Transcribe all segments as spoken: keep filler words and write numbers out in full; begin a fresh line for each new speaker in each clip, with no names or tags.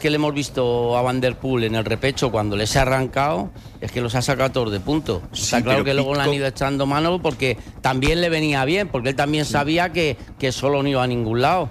que le hemos visto a Van der Poel en el repecho cuando les ha arrancado, es que los ha sacado todos de punto.
Sí,
Está claro que
Pitcock...
luego le han ido echando mano porque también le venía bien, porque él también sí. sabía que, que solo no iba a ningún lado.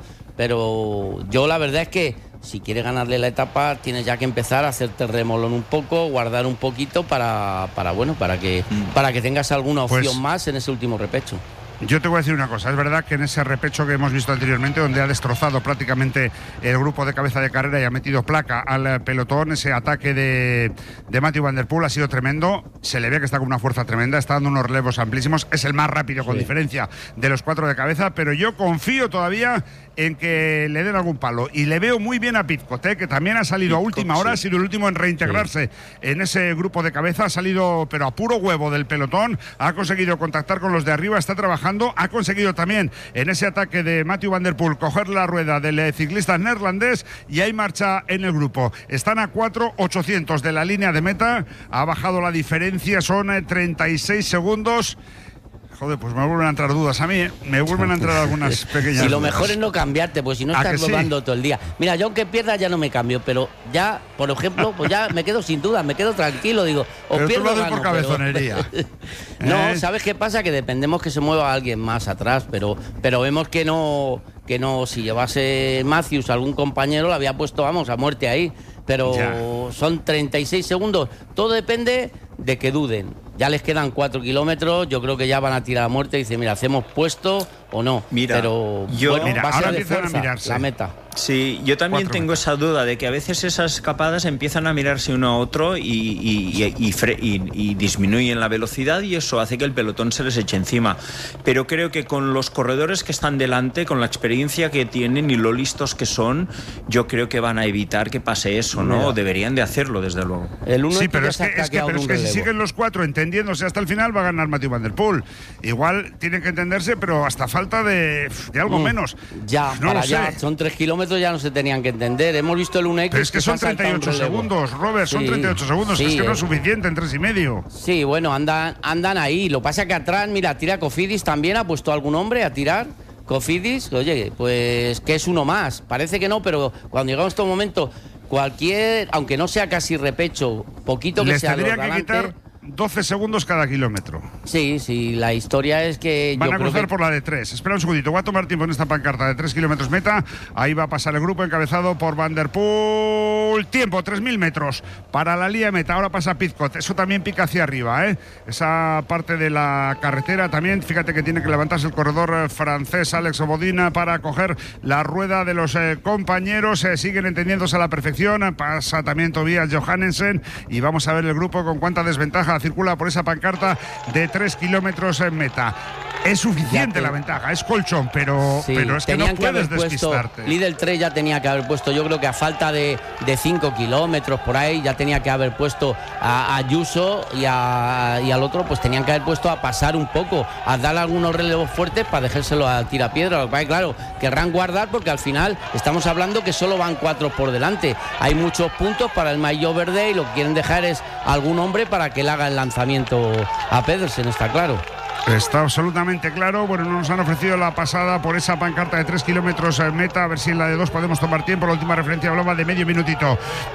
Pero yo la verdad es que si quiere ganarle la etapa, tienes ya que empezar a hacerte el remolón un poco, guardar un poquito para, para bueno, para que, mm. para que tengas alguna opción pues... más en ese último repecho.
Yo te voy a decir una cosa, es verdad que en ese repecho que hemos visto anteriormente, donde ha destrozado prácticamente el grupo de cabeza de carrera y ha metido placa al pelotón, ese ataque de, de Mathieu Van der Poel ha sido tremendo, se le ve que está con una fuerza tremenda, está dando unos relevos amplísimos, es el más rápido con sí. diferencia de los cuatro de cabeza, pero yo confío todavía en que le den algún palo, y le veo muy bien a Pitcock, ¿eh? que también ha salido Pitcock, a última hora, sí. ha sido el último en reintegrarse sí. en ese grupo de cabeza, ha salido pero a puro huevo del pelotón, ha conseguido contactar con los de arriba, está trabajando, ha conseguido también en ese ataque de Mathieu Van der Poel coger la rueda del ciclista neerlandés y hay marcha en el grupo. Están a cuatro ochocientos de la línea de meta, ha bajado la diferencia, son treinta y seis segundos. Joder, pues me vuelven a entrar dudas a mí, ¿eh? Me vuelven a entrar algunas pequeñas
Si lo
dudas.
mejor es no cambiarte, pues si no estás rodando sí? todo el día. Mira, yo aunque pierda ya no me cambio, pero ya, por ejemplo, pues ya me quedo sin duda, me quedo tranquilo, digo, o
pero
pierdo
tú lo haces
gano,
por cabezonería.
Pero... no,
¿Eh?
¿sabes qué pasa? Que dependemos que se mueva alguien más atrás, pero, pero vemos que no, que no, si llevase Matthews algún compañero, lo había puesto, vamos, a muerte ahí. Pero ya. son treinta y seis segundos, todo depende de que duden. Ya les quedan cuatro kilómetros, yo creo que ya van a tirar a muerte y dice, mira, ¿hacemos puesto o no?
Mira,
pero
yo,
bueno,
mira,
va a ser
ahora
de
empiezan
fuerza,
a mirarse
la meta.
Sí, yo también
Cuatro
tengo
metros.
esa duda de que a veces esas escapadas empiezan a mirarse uno a otro y, y, y, y, fre y, y disminuyen la velocidad y eso hace que el pelotón se les eche encima. Pero creo que con los corredores que están delante, con la experiencia que tienen y lo listos que son, yo creo que van a evitar que pase eso, ¿no? O deberían de hacerlo, desde luego.
El uno
sí, pero es que, es que, pero es que si siguen los cuatro entendiéndose hasta el final, va a ganar Mathieu Van der Poel. Igual tienen que entenderse, pero hasta falta de, de algo mm, menos.
Ya,
no
para
lo
ya,
sé.
Son tres kilómetros, ya no se tenían que entender. Hemos visto el uno X.
Pero es que, que son treinta y ocho segundos, Robert, sí, son treinta y ocho segundos, sí, es que no es suficiente en tres y medio.
Sí, bueno, andan, andan ahí. Lo pasa que atrás, mira, tira Cofidis también, ha puesto algún hombre a tirar. Cofidis, oye, pues que es uno más. Parece que no, pero cuando llegamos a estos momentos, cualquier, aunque no sea casi repecho, poquito que
les
sea
tendría
los
que
delante,
quitar doce segundos cada kilómetro.
Sí, sí, la historia es que
van
yo
a
creo
cruzar
que...
por la de tres. Espera un segundito, voy a tomar tiempo en esta pancarta de tres kilómetros meta. Ahí va a pasar el grupo encabezado por Van der Poel. Tiempo, tres mil metros para la línea de meta. Ahora pasa Pitcock. Eso también pica hacia arriba, ¿eh? Esa parte de la carretera también. Fíjate que tiene que levantarse el corredor francés Alex Obodina para coger la rueda de los eh, compañeros. Eh, siguen entendiéndose a la perfección. Pasa también Tobias Johannesen. Y vamos a ver el grupo con cuánta desventaja circula por esa pancarta de tres kilómetros en meta. Es suficiente te... la ventaja, es colchón, pero, sí, pero es que no puedes despistarte.
Lidl tres ya tenía que haber puesto, yo creo que a falta de cinco kilómetros por ahí, ya tenía que haber puesto a Ayuso y, a, y al otro, pues tenían que haber puesto a pasar un poco, a dar algunos relevos fuertes para dejárselo a tirapiedra. Claro, querrán guardar porque al final estamos hablando que solo van cuatro por delante. Hay muchos puntos para el maillot verde y lo que quieren dejar es algún hombre para que él haga el lanzamiento a Pedersen, está claro.
Está absolutamente claro. Bueno, nos han ofrecido la pasada por esa pancarta de tres kilómetros en meta. A ver si en la de dos podemos tomar tiempo. La última referencia hablaba de medio minutito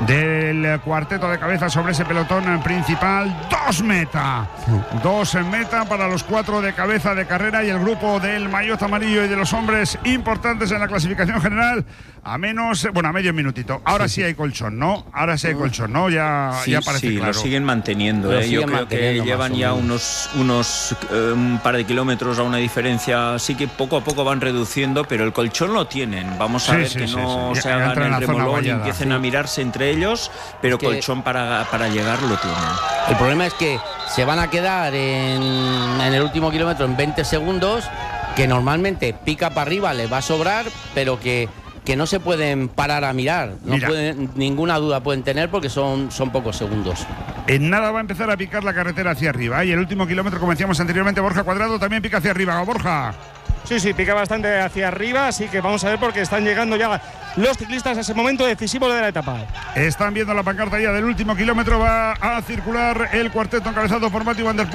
del cuarteto de cabeza sobre ese pelotón principal. Dos meta. Dos en meta para los cuatro de cabeza de carrera y el grupo del maillot amarillo y de los hombres importantes en la clasificación general. A menos, bueno, a medio minutito. Ahora sí hay colchón, ¿no? Ahora sí hay colchón, ¿no? Ya,
sí,
ya parece
sí,
claro.
lo siguen manteniendo.
Lo
¿eh?
siguen
Yo creo que llevan ya unos, unos eh, un par de kilómetros a una diferencia. Así que poco a poco van reduciendo, pero el colchón lo tienen. Vamos a
sí,
ver
sí,
que
sí,
no
sí.
se
Ya,
hagan
ya
el remolón y
vallada,
empiecen
sí.
a mirarse entre ellos, pero es que colchón para, para llegar lo tienen.
El problema es que se van a quedar en, en el último kilómetro en veinte segundos, que normalmente pica para arriba, les va a sobrar, pero que que no se pueden parar a mirar, no pueden, ninguna duda pueden tener porque son, son pocos segundos.
En nada va a empezar a picar la carretera hacia arriba y el último kilómetro, como decíamos anteriormente, Borja Cuadrado también pica hacia arriba. Borja.
Sí, sí, pica bastante hacia arriba, así que vamos a ver porque están llegando ya los ciclistas. Es el momento decisivo de la etapa.
Están viendo la pancarta ya del último kilómetro. Va a circular el cuarteto encabezado por Mathieu van der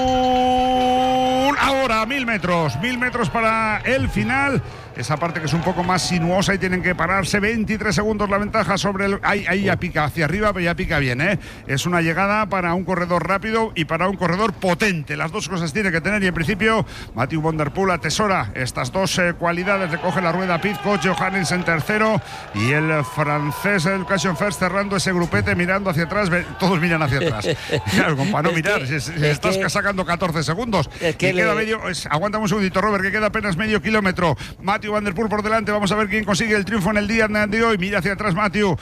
Poel. Ahora mil metros, mil metros para el final. Esa parte que es un poco más sinuosa y tienen que pararse. veintitrés segundos la ventaja sobre el... Ahí, ahí ya pica hacia arriba, pero ya pica bien, ¿eh? Es una llegada para un corredor rápido y para un corredor potente. Las dos cosas tiene que tener y en principio Mathieu van der Poel atesora estas dos eh, cualidades. Recoge la rueda Pidcock, Johannesen tercero y el francés Education First cerrando ese grupete, mirando hacia atrás. Todos miran hacia atrás. Claro, para no es mirar. Que, si, si estás que, sacando catorce segundos. Es que y le... queda medio... Es, aguántame un segundito, Robert, que queda apenas medio kilómetro. Mathieu van der Poel por delante, vamos a ver quién consigue el triunfo en el día de hoy. Mira hacia atrás Mathieu,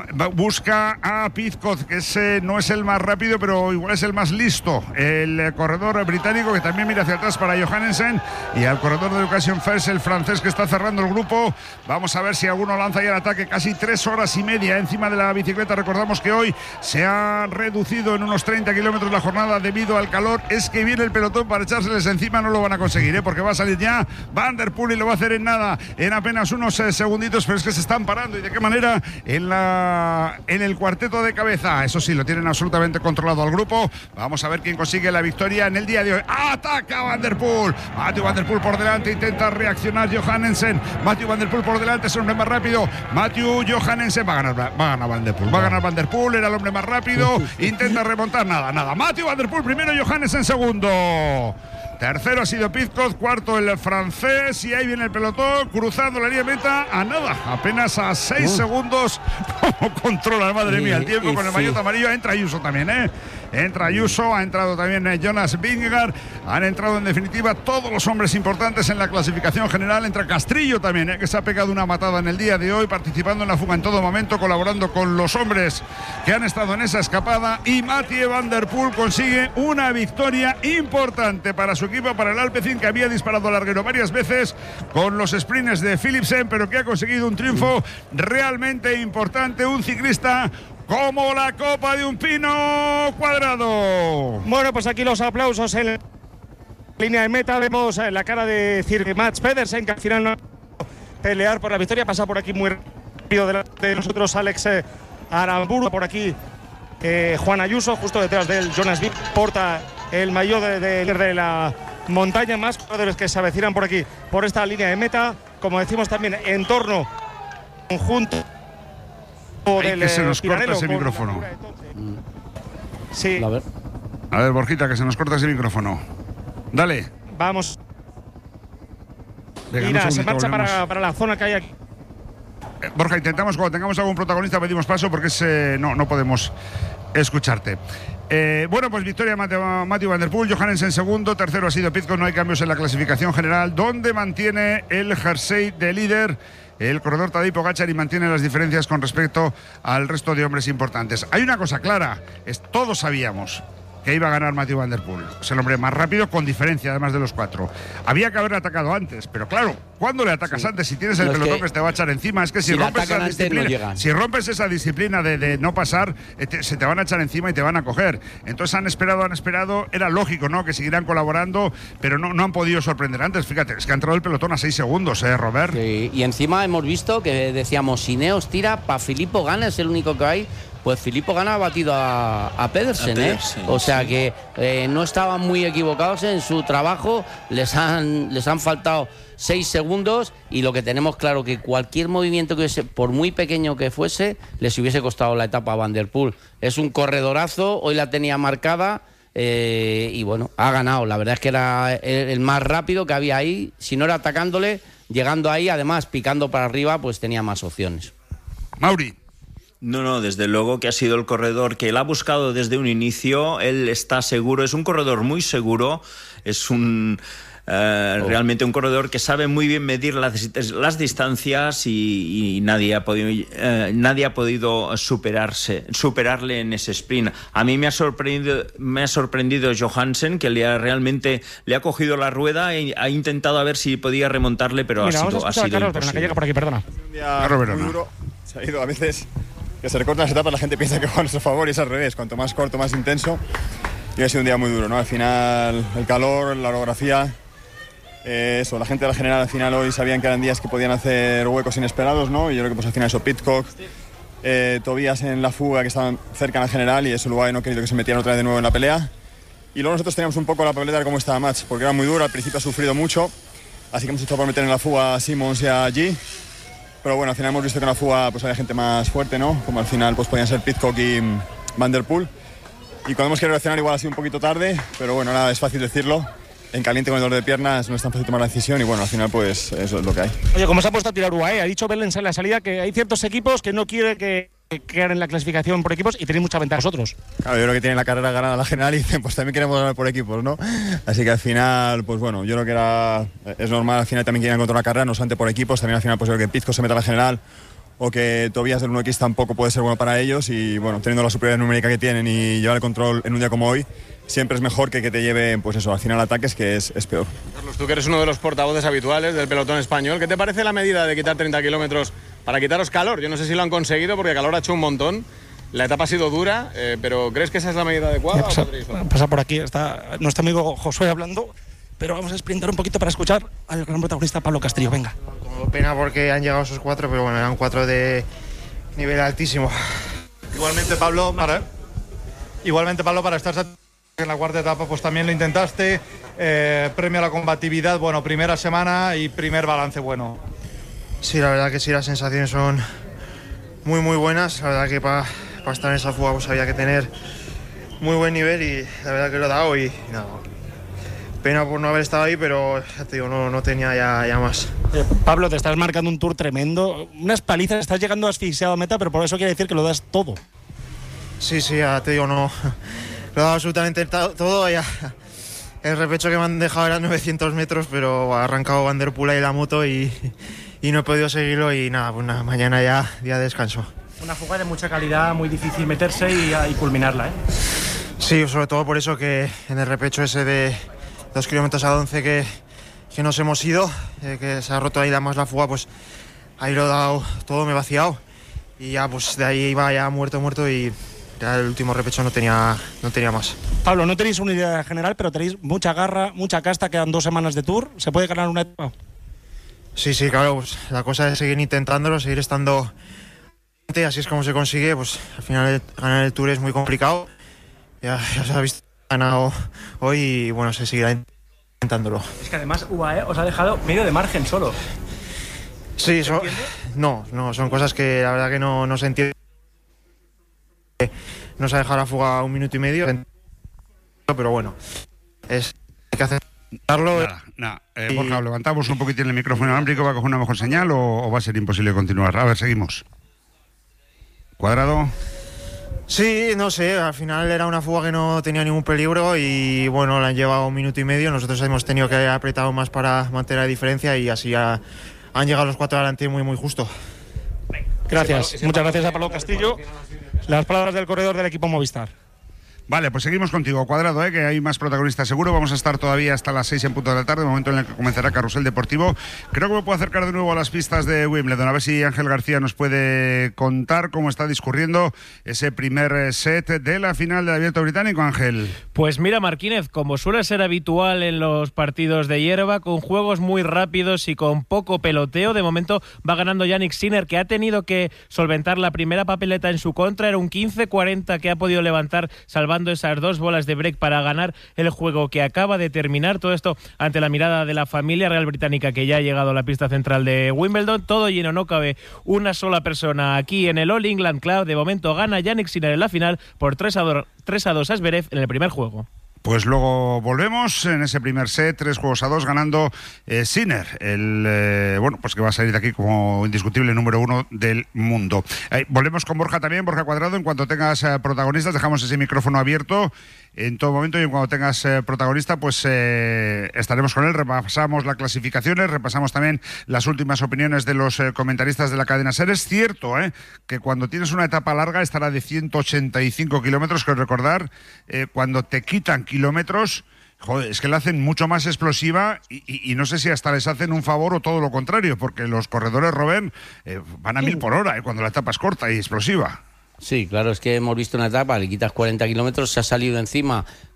busca a Pidcock, que ese no es el más rápido, pero igual es el más listo, el corredor británico, que también mira hacia atrás para Johannesen, y al corredor de Education First, el francés, que está cerrando el grupo. Vamos a ver si alguno lanza ya el ataque. Casi tres horas y media encima de la bicicleta. Recordamos que hoy se ha reducido en unos treinta kilómetros la jornada debido al calor. Es que viene el pelotón para echárseles encima, no lo van a conseguir, ¿eh? Porque va a salir ya Van der Poel y lo va a hacer en nada, en apenas unos eh, segunditos, pero es que se están parando. ¿Y de qué manera? En la en el cuarteto de cabeza. Eso sí, lo tienen absolutamente controlado al grupo. Vamos a ver quién consigue la victoria en el día de hoy. ¡Ataca Van der Poel! Mathieu van der Poel por delante, intenta reaccionar Johannesen. Mathieu van der Poel por delante, es el hombre más rápido. Mathieu Johannesen va a ganar, va a ganar Van der Poel. Va a ganar Van der Poel, era el hombre más rápido. Intenta remontar, nada, nada. Mathieu van der Poel primero, Johannesen segundo. Tercero ha sido Pidcock, cuarto el francés, y ahí viene el pelotón cruzando la línea de meta a nada, apenas a seis uh. segundos. ¿Cómo controla, madre y, mía, el tiempo con el sí. maillot amarillo? Entra Ayuso también, ¿eh? Entra Ayuso, ha entrado también eh, Jonas Vingegaard, han entrado en definitiva todos los hombres importantes en la clasificación general. Entra Castrillo también, eh, que se ha pegado una matada en el día de hoy, participando en la fuga en todo momento, colaborando con los hombres que han estado en esa escapada. Y Mathieu van der Poel consigue una victoria importante para su equipo, para el Alpecin, que había disparado larguero varias veces con los sprints de Philipsen, pero que ha conseguido un triunfo realmente importante. Un ciclista como la copa de un pino cuadrado.
Bueno, pues aquí los aplausos en la línea de meta. Vemos la cara de Sir Mats Pedersen, que al final no pelear por la victoria. Pasa por aquí muy rápido delante de nosotros Alex eh, Aramburu. Por aquí eh, Juan Ayuso, justo detrás de él Jonas Vip, porta el maillot de, de, de la montaña. Más jugadores que se avecinan por aquí, por esta línea de meta. Como decimos también, en torno conjunto
del, que se nos corta ese micrófono.
Sí.
A ver. A ver, Borjita, que se nos corta ese micrófono. Dale.
Vamos.
Venga,
Mira, se marcha para, para la zona que hay aquí.
Eh, Borja, intentamos, cuando tengamos algún protagonista, pedimos paso porque ese, no, no podemos escucharte. Eh, bueno, pues victoria Mathieu van der Poel, Johannesen segundo, tercero ha sido Pidcock. No hay cambios en la clasificación general, donde mantiene el jersey de líder el corredor Tadej Pogačar y mantiene las diferencias con respecto al resto de hombres importantes. Hay una cosa clara, es, todos sabíamos que iba a ganar Mathieu van der Poel. Es el hombre más rápido con diferencia, además de los cuatro. Había que haberle atacado antes, pero claro, ¿cuándo le atacas sí. antes? Si tienes el no, pelotón que, que te va a echar encima, es que si, si rompes esa disciplina, no si rompes esa disciplina de, de no pasar, te, se te van a echar encima y te van a coger. Entonces han esperado, han esperado, era lógico, ¿no?, que siguieran colaborando, pero no, no han podido sorprender antes. Fíjate, es que ha entrado el pelotón a seis segundos, ¿eh, Robert?
Sí, y encima hemos visto que decíamos, si Ineos tira, para Filippo Ganna es el único que hay. Pues Filippo Ganna ha batido a, a Pedersen, a Pedersen, ¿eh? O sea sí. que eh, no estaban muy equivocados en su trabajo, les han, les han faltado seis segundos y lo que tenemos claro que cualquier movimiento que hubiese, por muy pequeño que fuese, les hubiese costado la etapa a Van der Poel. Es un corredorazo, hoy la tenía marcada eh, y bueno, ha ganado. La verdad es que era el, el más rápido que había ahí, si no era atacándole, llegando ahí, además picando para arriba, pues tenía más opciones.
Mauri.
No, no, desde luego que ha sido el corredor que él ha buscado desde un inicio. Él está seguro, es un corredor muy seguro, es un uh, oh. realmente un corredor que sabe muy bien medir las, las distancias y, y nadie ha podido uh, nadie ha podido superarse, superarle en ese sprint. A mí me ha sorprendido, me ha sorprendido Johannesen, que le ha, realmente le ha cogido la rueda y ha intentado a ver si podía remontarle, pero
Mira,
ha sido, ha sido
Carlos, imposible. Que llega por aquí, perdona.
Un día muy duro, se ha ido a veces. Que se recortan las etapas, la gente piensa que va a nuestro favor y es al revés, cuanto más corto, más intenso. Y ha sido un día muy duro, ¿no? Al final el calor, la orografía Eh, eso, la gente de la general al final hoy sabían que eran días que podían hacer huecos inesperados, ¿no? Y yo creo que pues al final eso, Pidcock, eh, Tobías en la fuga que estaban cerca en la general y eso Luay no ha querido que se metieran otra vez de nuevo en la pelea. Y luego nosotros teníamos un poco la papeleta de cómo estaba Match, porque era muy duro, al principio ha sufrido mucho, así que hemos hecho por meter en la fuga a Simmons y a G. Pero bueno, al final hemos visto que en la fuga pues había gente más fuerte, ¿no? Como al final pues podían ser Pidcock y Van Der Poel. Y cuando hemos querido reaccionar igual ha sido un poquito tarde, pero bueno, nada, es fácil decirlo. En caliente con el dolor de piernas no es tan fácil tomar la decisión y bueno, al final pues eso es lo que hay.
Oye, ¿cómo se ha puesto a tirar U A E? Ha dicho Berlens en la salida que hay ciertos equipos que no quieren que, que queden en la clasificación por equipos y tenéis mucha ventaja vosotros.
Claro, yo creo que tienen la carrera ganada la general y dicen pues también queremos ganar por equipos, ¿no? Así que al final, pues bueno, yo creo que era es normal, al final también quieren encontrar la carrera, no solamente por equipos, también al final pues creo que Pidcock se meta a la general o que Tobías del uno equis tampoco puede ser bueno para ellos y bueno, teniendo la superioridad numérica que tienen y llevar el control en un día como hoy, siempre es mejor que que te lleven, pues eso, al final ataques, que es, es peor.
Carlos, tú que eres uno de los portavoces habituales del pelotón español, ¿qué te parece la medida de quitar treinta kilómetros para quitaros calor? Yo no sé si lo han conseguido porque calor ha hecho un montón. La etapa ha sido dura, eh, pero ¿crees que esa es la medida adecuada?
Pasa,
o podréis...
pasa por aquí, está nuestro amigo Josué hablando, pero vamos a sprintar un poquito para escuchar al gran protagonista Pablo Castillo. Venga.
Como pena porque han llegado esos cuatro, pero bueno, eran cuatro de nivel altísimo.
Igualmente, Pablo, para, igualmente, Pablo, para estar en la cuarta etapa, pues también lo intentaste. Eh, premio a la combatividad, bueno, primera semana y primer balance bueno.
Sí, la verdad que sí, las sensaciones son muy, muy buenas. La verdad que para pa estar en esa fuga pues había que tener muy buen nivel y la verdad que lo he dado y nada. Pena por no haber estado ahí, pero ya te digo, no, no tenía ya, ya más.
Eh, Pablo, te estás marcando un tour tremendo, unas palizas, estás llegando asfixiado a meta, pero por eso quiere decir que lo das todo.
Sí, sí, ya te digo, no, lo he dado absolutamente todo. Ya. El repecho que me han dejado era novecientos metros, pero ha arrancado Van Der Poel y la moto y, y no he podido seguirlo y nada, pues nada, mañana ya día de descanso.
Una fuga de mucha calidad, muy difícil meterse y, y culminarla, ¿eh?
Sí, sobre todo por eso que en el repecho ese de dos kilómetros a once que, que nos hemos ido, eh, que se ha roto ahí más la fuga, pues ahí lo he dado todo, me he vaciado y ya pues de ahí iba ya muerto, muerto y ya el último repecho no tenía, no tenía más.
Pablo, no tenéis una idea general, pero tenéis mucha garra, mucha casta, quedan dos semanas de tour, ¿se puede ganar una etapa?
Sí, sí, claro, pues la cosa es seguir intentándolo, seguir estando, así es como se consigue, pues al final ganar el tour es muy complicado, ya, ya se ha visto. Ganado hoy y bueno, se seguirá intentándolo.
Es que además U A E os ha dejado medio de margen solo.
Sí, so, no, no, son cosas que la verdad que no, no se entiende. Nos ha dejado la fuga un minuto y medio, pero bueno, es hay que aceptarlo.
Nada, nada. Eh, Borja, levantamos un poquitín el micrófono inalámbrico, ¿va a coger una mejor señal o, o va a ser imposible continuar? A ver, seguimos. Cuadrado.
Sí, no sé, al final era una fuga que no tenía ningún peligro y bueno, la han llevado un minuto y medio, nosotros hemos tenido que haber apretado más para mantener la diferencia y así ha, han llegado los cuatro adelante muy muy justo.
Gracias, muchas gracias a Pablo Castillo. Las palabras del corredor del equipo Movistar.
Vale, pues seguimos contigo, Cuadrado, ¿eh? Que hay más protagonistas seguro. Vamos a estar todavía hasta las seis en punto de la tarde, momento en el que comenzará Carrusel Deportivo. Creo que me puedo acercar de nuevo a las pistas de Wimbledon, a ver si Ángel García nos puede contar cómo está discurriendo ese primer set de la final del Abierto Británico, Ángel.
Pues mira, Marquínez, como suele ser habitual en los partidos de hierba, con juegos muy rápidos y con poco peloteo, de momento va ganando Jannik Sinner, que ha tenido que solventar la primera papeleta en su contra, era un quince cuarenta que ha podido levantar salvando esas dos bolas de break para ganar el juego que acaba de terminar. Todo esto ante la mirada de la familia real británica que ya ha llegado a la pista central de Wimbledon. Todo lleno, no cabe una sola persona aquí en el All England Club. De momento gana Jannik Sinner en la final por tres a dos a Zverev en el primer juego.
Pues luego volvemos en ese primer set, tres juegos a dos, ganando eh, Sinner, el eh, bueno, pues que va a salir de aquí como indiscutible número uno del mundo. Eh, volvemos con Borja también, Borja Cuadrado. En cuanto tengas eh, protagonistas, dejamos ese micrófono abierto en todo momento y en cuando tengas eh, protagonista, pues eh, estaremos con él. Repasamos las clasificaciones, repasamos también las últimas opiniones de los eh, comentaristas de la cadena SER. Es cierto eh, que cuando tienes una etapa larga, estará de ciento ochenta y cinco kilómetros, que recordar, eh, cuando te quitan kilómetros, joder, es que la hacen mucho más explosiva y, y, y no sé si hasta les hacen un favor o todo lo contrario, porque los corredores, Robert, eh, van a mil por hora eh, cuando la etapa es corta y explosiva.
Sí, claro, es que hemos visto una etapa, le quitas cuarenta kilómetros, se ha salido encima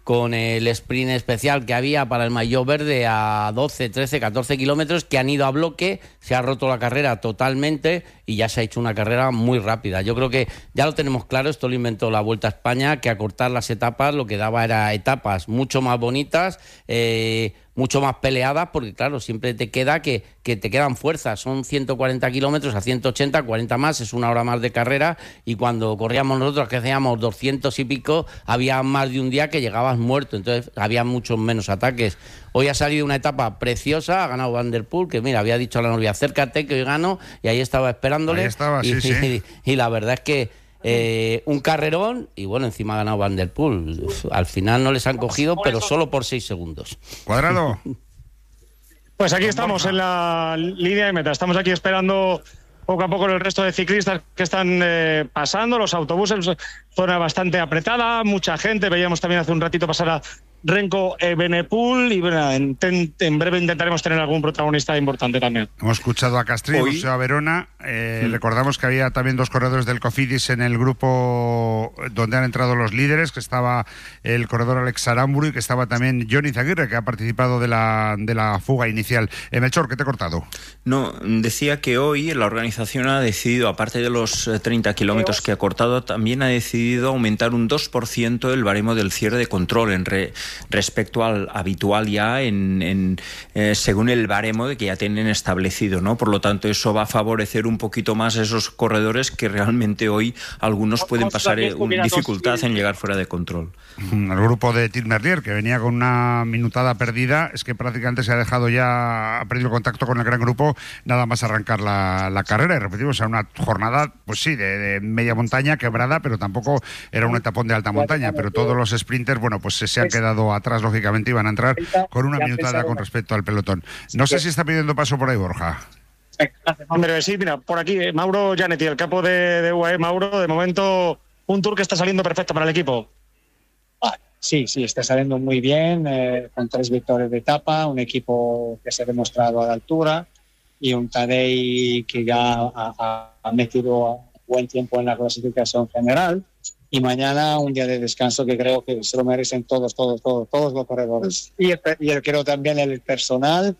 con el sprint especial que había para el maillot verde a doce, trece, catorce kilómetros, que han ido a bloque, se ha roto la carrera totalmente y ya se ha hecho una carrera muy rápida. Yo creo que ya lo tenemos claro, esto lo inventó la Vuelta a España, que acortar las etapas lo que daba era etapas mucho más bonitas, eh, mucho más peleadas, porque claro, siempre te queda que, que te quedan fuerzas, son ciento cuarenta kilómetros a ciento ochenta, cuarenta más, es una hora más de carrera, y cuando corríamos nosotros, que hacíamos doscientos y pico, había más de un día que llegabas muerto, entonces había muchos menos ataques. Hoy ha salido una etapa preciosa, ha ganado Van der Poel, que mira, había dicho a la novia, acércate que hoy gano, y ahí estaba esperándole.
Ahí estaba,
y,
sí, sí.
Y, y la verdad es que Eh, un carrerón y bueno, encima ha ganado Van der Poel. Al final no les han cogido, pero solo por seis segundos.
Cuadrado.
Pues aquí estamos en la línea de meta, estamos aquí esperando poco a poco el resto de ciclistas que están eh, pasando, los autobuses, zona bastante apretada, mucha gente, veíamos también hace un ratito pasar a Renko Evenepoel y bueno, en, en breve intentaremos tener algún protagonista importante también.
Hemos escuchado a Castrillo, Hoy... a Verona. Eh, mm. Recordamos que había también dos corredores del Cofidis en el grupo donde han entrado los líderes, que estaba el corredor Alex Aramburu y que estaba también Johnny Zaguirre, que ha participado de la, de la fuga inicial. Eh, Melchor, ¿qué te he cortado?
No, decía que hoy la organización ha decidido, aparte de los treinta kilómetros que ha cortado, también ha decidido aumentar un dos por ciento el baremo del cierre de control en re respecto al habitual ya en, en eh, según el baremo que ya tienen establecido, ¿no? Por lo tanto, eso va a favorecer un poquito más a esos corredores que realmente hoy algunos pueden pasar eh, un, dificultad en llegar fuera de control.
El grupo de Tim Merlier, que venía con una minutada perdida, es que prácticamente se ha dejado ya, ha perdido contacto con el gran grupo nada más arrancar la, la carrera, y repetimos, era una jornada, pues sí, de, de media montaña quebrada, pero tampoco era un etapón de alta montaña, pero todos los sprinters, bueno, pues se, se han quedado atrás, lógicamente iban a entrar con una minutada con respecto al pelotón. No sé si está pidiendo paso por ahí, Borja.
Hombre, sí, mira, por aquí Mauro Gianetti, el capo de, de U A E. Mauro, de momento un tour que está saliendo perfecto para el equipo.
Ah, sí, sí, está saliendo muy bien, eh, con tres victorias de etapa, un equipo que se ha demostrado a la altura y un Tadej que ya ha, ha, ha metido buen tiempo en la clasificación general. Y mañana un día de descanso que creo que se lo merecen todos, todos, todos, todos los corredores. Y, el, y el, creo también el personal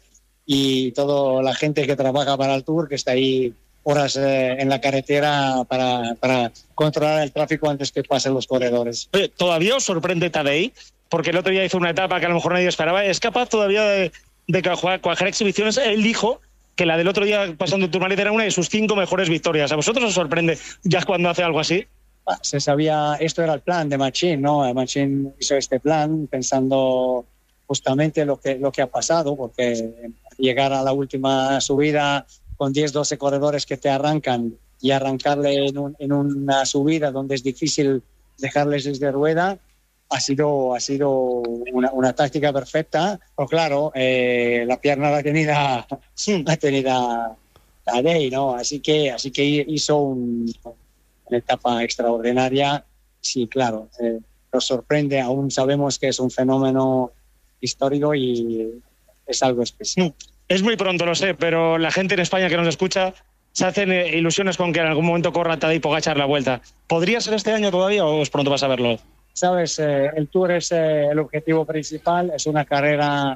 y toda la gente que trabaja para el Tour, que está ahí horas eh, en la carretera para, para controlar el tráfico antes que pasen los corredores.
Oye, ¿todavía os sorprende Tadej? Porque el otro día hizo una etapa que a lo mejor nadie esperaba. ¿Es capaz todavía de, de cuajar exhibiciones? Él dijo que la del otro día pasando el Tourmalet era una de sus cinco mejores victorias. ¿A vosotros os sorprende ya cuando hace algo así?
Se sabía, esto era el plan de Machín, ¿no? Machín hizo este plan pensando justamente lo que, lo que ha pasado, porque llegar a la última subida con diez, doce corredores que te arrancan y arrancarle en, un, en una subida donde es difícil dejarles desde rueda, ha sido, ha sido una, una táctica perfecta. Pero claro, eh, la pierna la tenía, la tenía Tadej, ¿no? Así que, así que hizo un... una etapa extraordinaria. Sí, claro, eh, nos sorprende, aún sabemos que es un fenómeno histórico y es algo especial.
Es muy pronto, lo sé, pero la gente en España que nos escucha se hacen eh, ilusiones con que en algún momento corra Tadej Pogačar la vuelta. ¿Podría ser este año todavía o es pronto para saberlo?
Sabes, eh, el Tour es eh, el objetivo principal, es una carrera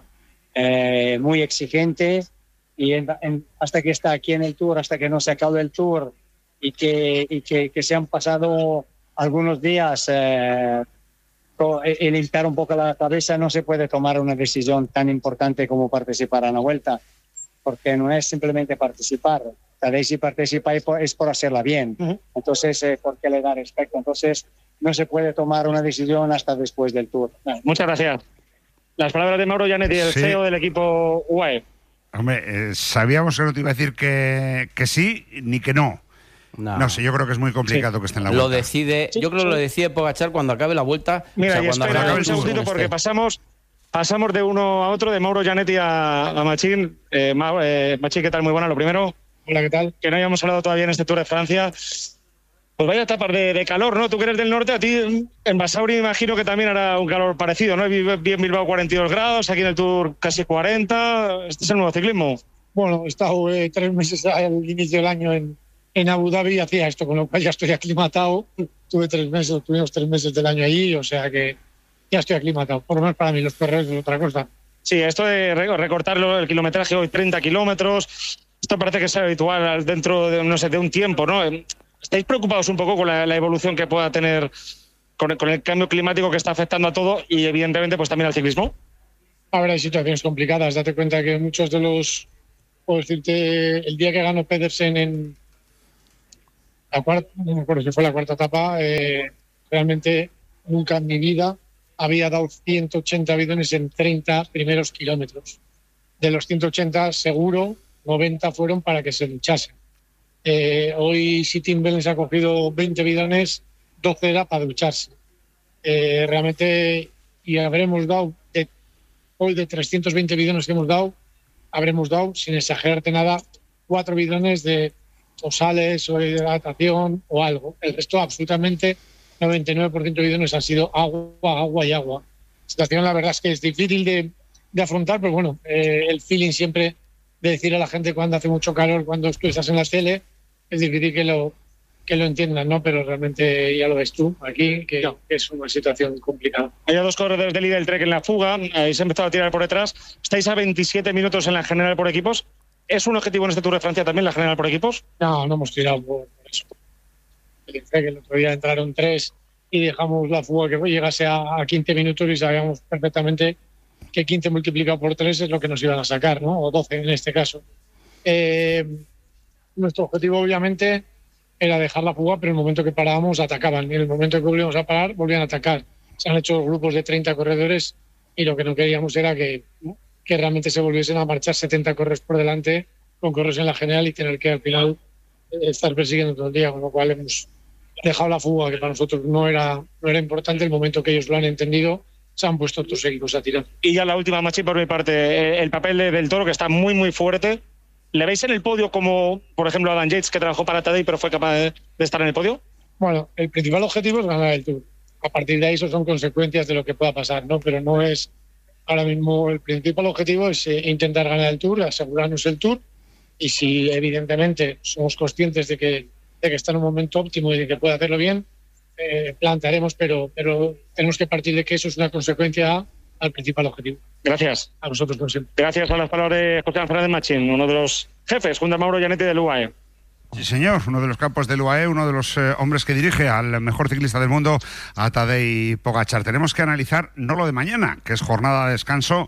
eh, muy exigente y en, en, hasta que está aquí en el Tour, hasta que no se acabe el Tour, y que, y que, que se han pasado algunos días eh, y limpiar un poco la cabeza, no se puede tomar una decisión tan importante como participar en la vuelta, porque no es simplemente participar. Tal vez si participa es por hacerla bien. Uh-huh. Entonces, eh, ¿por qué le da respecto? Entonces, no se puede tomar una decisión hasta después del Tour.
Muchas gracias. Las palabras de Mauro Gianetti, el sí. C E O del equipo U A E.
Hombre, eh, sabíamos que no te iba a decir que, que sí ni que no. No. no sé, yo creo que es muy complicado sí. que esté en la vuelta.
Lo decide, sí, yo creo que sí. lo decide Pogačar cuando acabe la vuelta.
Mira, o sea,
y
cuando espera un segundito porque este. pasamos pasamos de uno a otro, de Mauro Gianetti a, a Machín. Eh, Ma, eh, Machín, ¿qué tal? Muy buena, lo primero.
Hola, ¿qué tal?
Que no habíamos hablado todavía en este Tour de Francia. Pues vaya etapas de, de calor, ¿no? Tú que eres del norte, a ti en Basauri imagino que también hará un calor parecido, ¿no? Vi en Bilbao cuarenta y dos grados, aquí en el Tour casi cuarenta. Este es el nuevo ciclismo.
Bueno, he estado eh, tres meses al inicio del año en En Abu Dhabi hacía esto, con lo cual ya estoy aclimatado. Tuve tres meses, tuvimos tres meses del año allí, o sea que, ya estoy aclimatado. Por lo menos para mí, los corredores es otra cosa.
Sí, esto de recortarlo, el kilometraje hoy treinta kilómetros, esto parece que es habitual dentro de, no sé, de un tiempo, ¿no? ¿Estáis preocupados un poco con la, la evolución que pueda tener con, con el cambio climático que está afectando a todo y evidentemente pues también al ciclismo?
Ahora hay situaciones complicadas. Date cuenta que muchos de los, puedo decirte, el día que ganó Pedersen en la cuarta, no me acuerdo si fue la cuarta etapa, eh, realmente nunca en mi vida había dado ciento ochenta bidones en treinta primeros kilómetros. De los ciento ochenta, seguro, noventa fueron para que se duchasen. Eh, hoy, si Tim Wellens ha cogido veinte bidones, doce era para ducharse. Eh, realmente, y habremos dado, de, hoy de trescientos veinte bidones que hemos dado, habremos dado, sin exagerarte nada, cuatro bidones de o sales o de hidratación o algo. El resto, absolutamente, noventa y nueve por ciento de bidones han sido agua, agua y agua. La situación, la verdad es que es difícil de, de afrontar, pero bueno, eh, el feeling siempre de decir a la gente cuando hace mucho calor, cuando tú estás en la tele, es difícil que lo, que lo entiendan, ¿no? Pero realmente ya lo ves tú aquí, que, no, que es una situación complicada.
Hay dos corredores del líder Trek en la fuga, habéis empezado a tirar por detrás, estáis a veintisiete minutos en la general por equipos. ¿Es un objetivo en este Tour de Francia también la general por equipos?
No, no hemos tirado por, por eso. El Trek, el otro día entraron tres y dejamos la fuga que llegase a, a quince minutos y sabíamos perfectamente que quince multiplicado por tres es lo que nos iban a sacar, ¿no? O doce en este caso. Eh, nuestro objetivo, obviamente, era dejar la fuga, pero en el momento que parábamos atacaban. Y en el momento que volvíamos a parar, volvían a atacar. Se han hecho grupos de treinta corredores y lo que no queríamos era que, ¿no? que realmente se volviesen a marchar setenta corredores por delante con corredores en la general y tener que al final estar persiguiendo todo el día, con lo cual hemos dejado la fuga, que para nosotros no era, no era importante. El momento que ellos lo han entendido, se han puesto otros equipos a tirar.
Y ya la última, Machi, por mi parte, el papel del Toro, que está muy, muy fuerte. ¿Le veis en el podio como, por ejemplo, Adam Yates, que trabajó para Tadej pero fue capaz de, de estar en el podio?
Bueno, el principal objetivo es ganar el Tour. A partir de ahí, eso son consecuencias de lo que pueda pasar, ¿no? Pero no es, ahora mismo, el principal objetivo es eh, intentar ganar el Tour, asegurarnos el Tour, y si evidentemente somos conscientes de que, de que está en un momento óptimo y de que puede hacerlo bien, eh, plantearemos, pero, pero tenemos que partir de que eso es una consecuencia al principal objetivo.
Gracias.
A nosotros, como siempre.
Gracias a las palabras de José Fernández Machín, uno de los jefes, junto a Mauro Gianetti del U A E.
Sí, señor, uno de los campos del U A E, uno de los eh, hombres que dirige al mejor ciclista del mundo, a Tadej Pogačar. Tenemos que analizar no lo de mañana, que es jornada de descanso,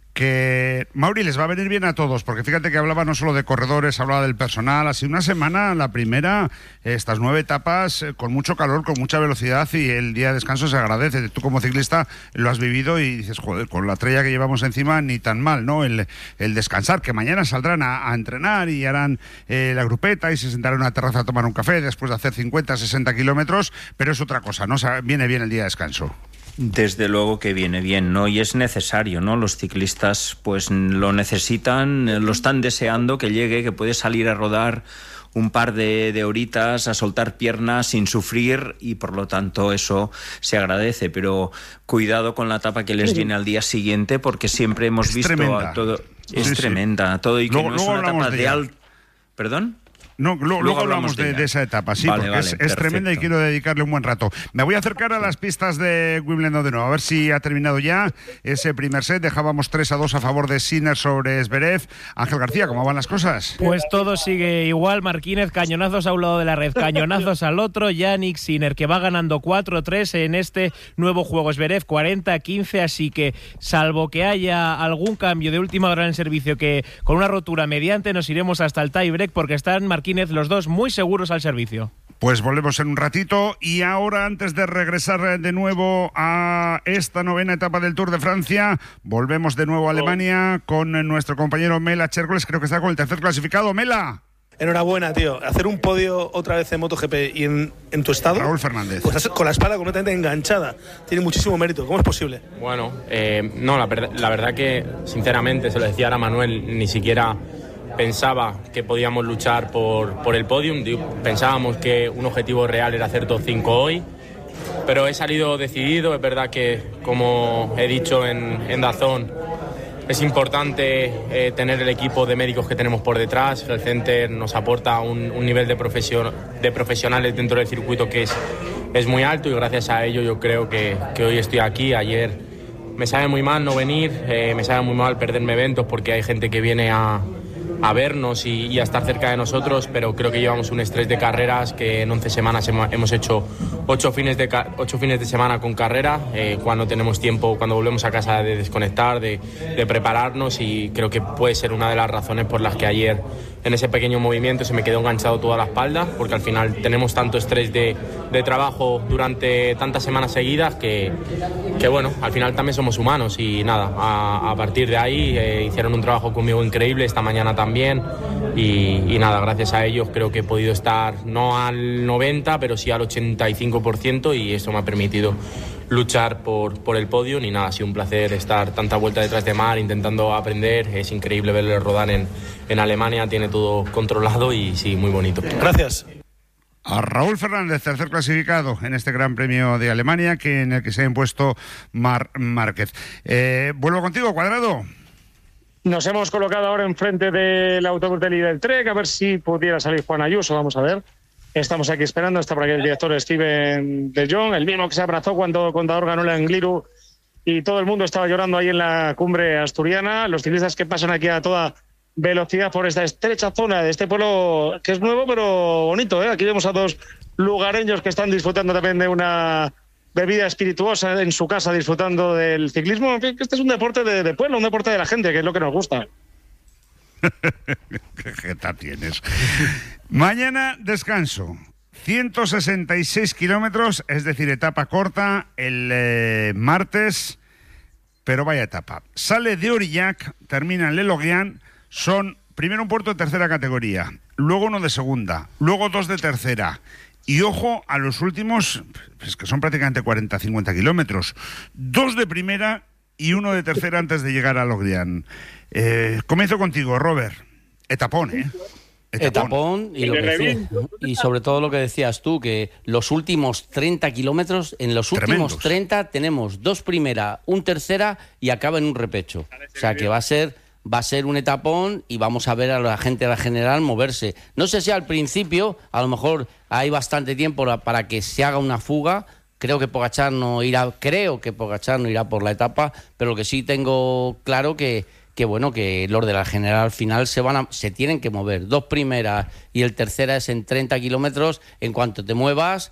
que Mauri les va a venir bien a todos, porque fíjate que hablaba no solo de corredores, hablaba del personal. Ha sido una semana, la primera, estas nueve etapas eh, con mucho calor, con mucha velocidad, y el día de descanso se agradece. Tú como ciclista lo has vivido y dices, joder, con la tralla que llevamos encima ni tan mal, ¿no? El, el descansar, que mañana saldrán a, a entrenar y harán eh, la grupeta y se sentarán en una terraza a tomar un café después de hacer cincuenta, sesenta kilómetros, pero es otra cosa, ¿no? O sea, viene bien el día de descanso.
Desde luego que viene bien, ¿no? Y es necesario, ¿no? Los ciclistas pues lo necesitan, lo están deseando que llegue, que puede salir a rodar un par de, de horitas, a soltar piernas sin sufrir, y por lo tanto eso se agradece, pero cuidado con la etapa que les sí. viene al día siguiente, porque siempre hemos
es
visto
tremenda.
todo, es sí, tremenda, sí. todo y que
luego,
no es una etapa de, de alto. ¿Perdón?
No, lo, luego, luego hablamos de, de esa etapa, sí, vale, porque vale, es, es tremenda y quiero dedicarle un buen rato. Me voy a acercar a las pistas de Wimbledon de nuevo, a ver si ha terminado ya ese primer set. Dejábamos tres a dos a favor de Sinner sobre Zverev. Ángel García, ¿cómo van las cosas?
Pues todo sigue igual. Marquínez, cañonazos a un lado de la red, cañonazos al otro. Yannick Sinner, que va ganando cuatro tres en este nuevo juego. Zverev cuarenta quince, así que salvo que haya algún cambio de última hora en el servicio, que con una rotura mediante nos iremos hasta el tie-break, porque están Marquínez los dos muy seguros al servicio.
Pues volvemos en un ratito, y ahora, antes de regresar de nuevo a esta novena etapa del Tour de Francia, volvemos de nuevo a Alemania con nuestro compañero Mela Chercoles, creo que está con el tercer clasificado. Mela.
Enhorabuena, tío. Hacer un podio otra vez en MotoGP y en, en tu estado.
Raúl Fernández.
Pues con la espalda completamente enganchada. Tiene muchísimo mérito. ¿Cómo es posible?
Bueno, eh, no, la, la verdad que, sinceramente, se lo decía ahora Manuel, ni siquiera pensaba que podíamos luchar por, por el podium. Pensábamos que un objetivo real era hacer top cinco hoy, pero he salido decidido. Es verdad que, como he dicho en, en Dazón, es importante eh, tener el equipo de médicos que tenemos por detrás. El Center nos aporta un, un nivel de, profesion, de profesionales dentro del circuito que es es muy alto y gracias a ello yo creo que, que hoy estoy aquí. Ayer me sabe muy mal no venir, eh, me sabe muy mal perderme eventos porque hay gente que viene a, a vernos y, y a estar cerca de nosotros, pero creo que llevamos un estrés de carreras que en once semanas hemos, hemos hecho ocho fines de, ocho fines de semana con carrera, eh, cuando tenemos tiempo, cuando volvemos a casa, de desconectar, de, de prepararnos, y creo que puede ser una de las razones por las que ayer en ese pequeño movimiento se me quedó enganchado toda la espalda, porque al final tenemos tanto estrés de, de trabajo durante tantas semanas seguidas que, que bueno, al final también somos humanos y nada, a, a partir de ahí eh, hicieron un trabajo conmigo increíble esta mañana también y, y nada, gracias a ellos creo que he podido estar no al noventa pero sí al ochenta y cinco por ciento y eso me ha permitido luchar por, por el podio. Ni nada, ha sido un placer estar tanta vuelta detrás de mar intentando aprender. Es increíble verle rodar en, en Alemania, tiene todo controlado y sí, muy bonito.
Gracias.
A Raúl Fernández, tercer clasificado en este Gran Premio de Alemania, que en el que se ha impuesto Marc Márquez. Eh, vuelvo contigo, Cuadrado.
Nos hemos colocado ahora enfrente del autobús del Lidl Trek, a ver si pudiera salir Juan Ayuso, vamos a ver. Estamos aquí esperando, está por aquí el director Steven de Jong, el mismo que se abrazó cuando Contador ganó la Angliru y todo el mundo estaba llorando ahí en la cumbre asturiana. Los ciclistas que pasan aquí a toda velocidad por esta estrecha zona de este pueblo que es nuevo pero bonito, ¿eh? Aquí vemos a dos lugareños que están disfrutando también de una bebida espirituosa en su casa, disfrutando del ciclismo. Este es un deporte de, de pueblo, un deporte de la gente, que es lo que nos gusta.
Qué jeta tienes. Mañana descanso. ciento sesenta y seis kilómetros, es decir, etapa corta el eh, martes, pero vaya etapa. Sale de Aurillac, termina en Le Loguian, son primero un puerto de tercera categoría, luego uno de segunda, luego dos de tercera. Y ojo a los últimos, pues que son prácticamente cuarenta a cincuenta kilómetros, dos de primera y uno de tercera antes de llegar a Loguian. Eh, comienzo contigo, Robert. Etapón, ¿eh?
Etapón, Etapón y, lo que decía, y sobre todo lo que decías tú, que los últimos treinta kilómetros, en los últimos Tremendos. treinta tenemos dos primera, un tercera y acaba en un repecho. O sea que va a ser va a ser un etapón y vamos a ver a la gente de la general moverse. No sé si al principio, a lo mejor hay bastante tiempo para que se haga una fuga. Creo que Pogačar no irá, creo que Pogačar no irá por la etapa, pero lo que sí tengo claro que que bueno, que los de la general al final se van a, se tienen que mover. Dos primeras y el tercera es en treinta kilómetros. En cuanto te muevas,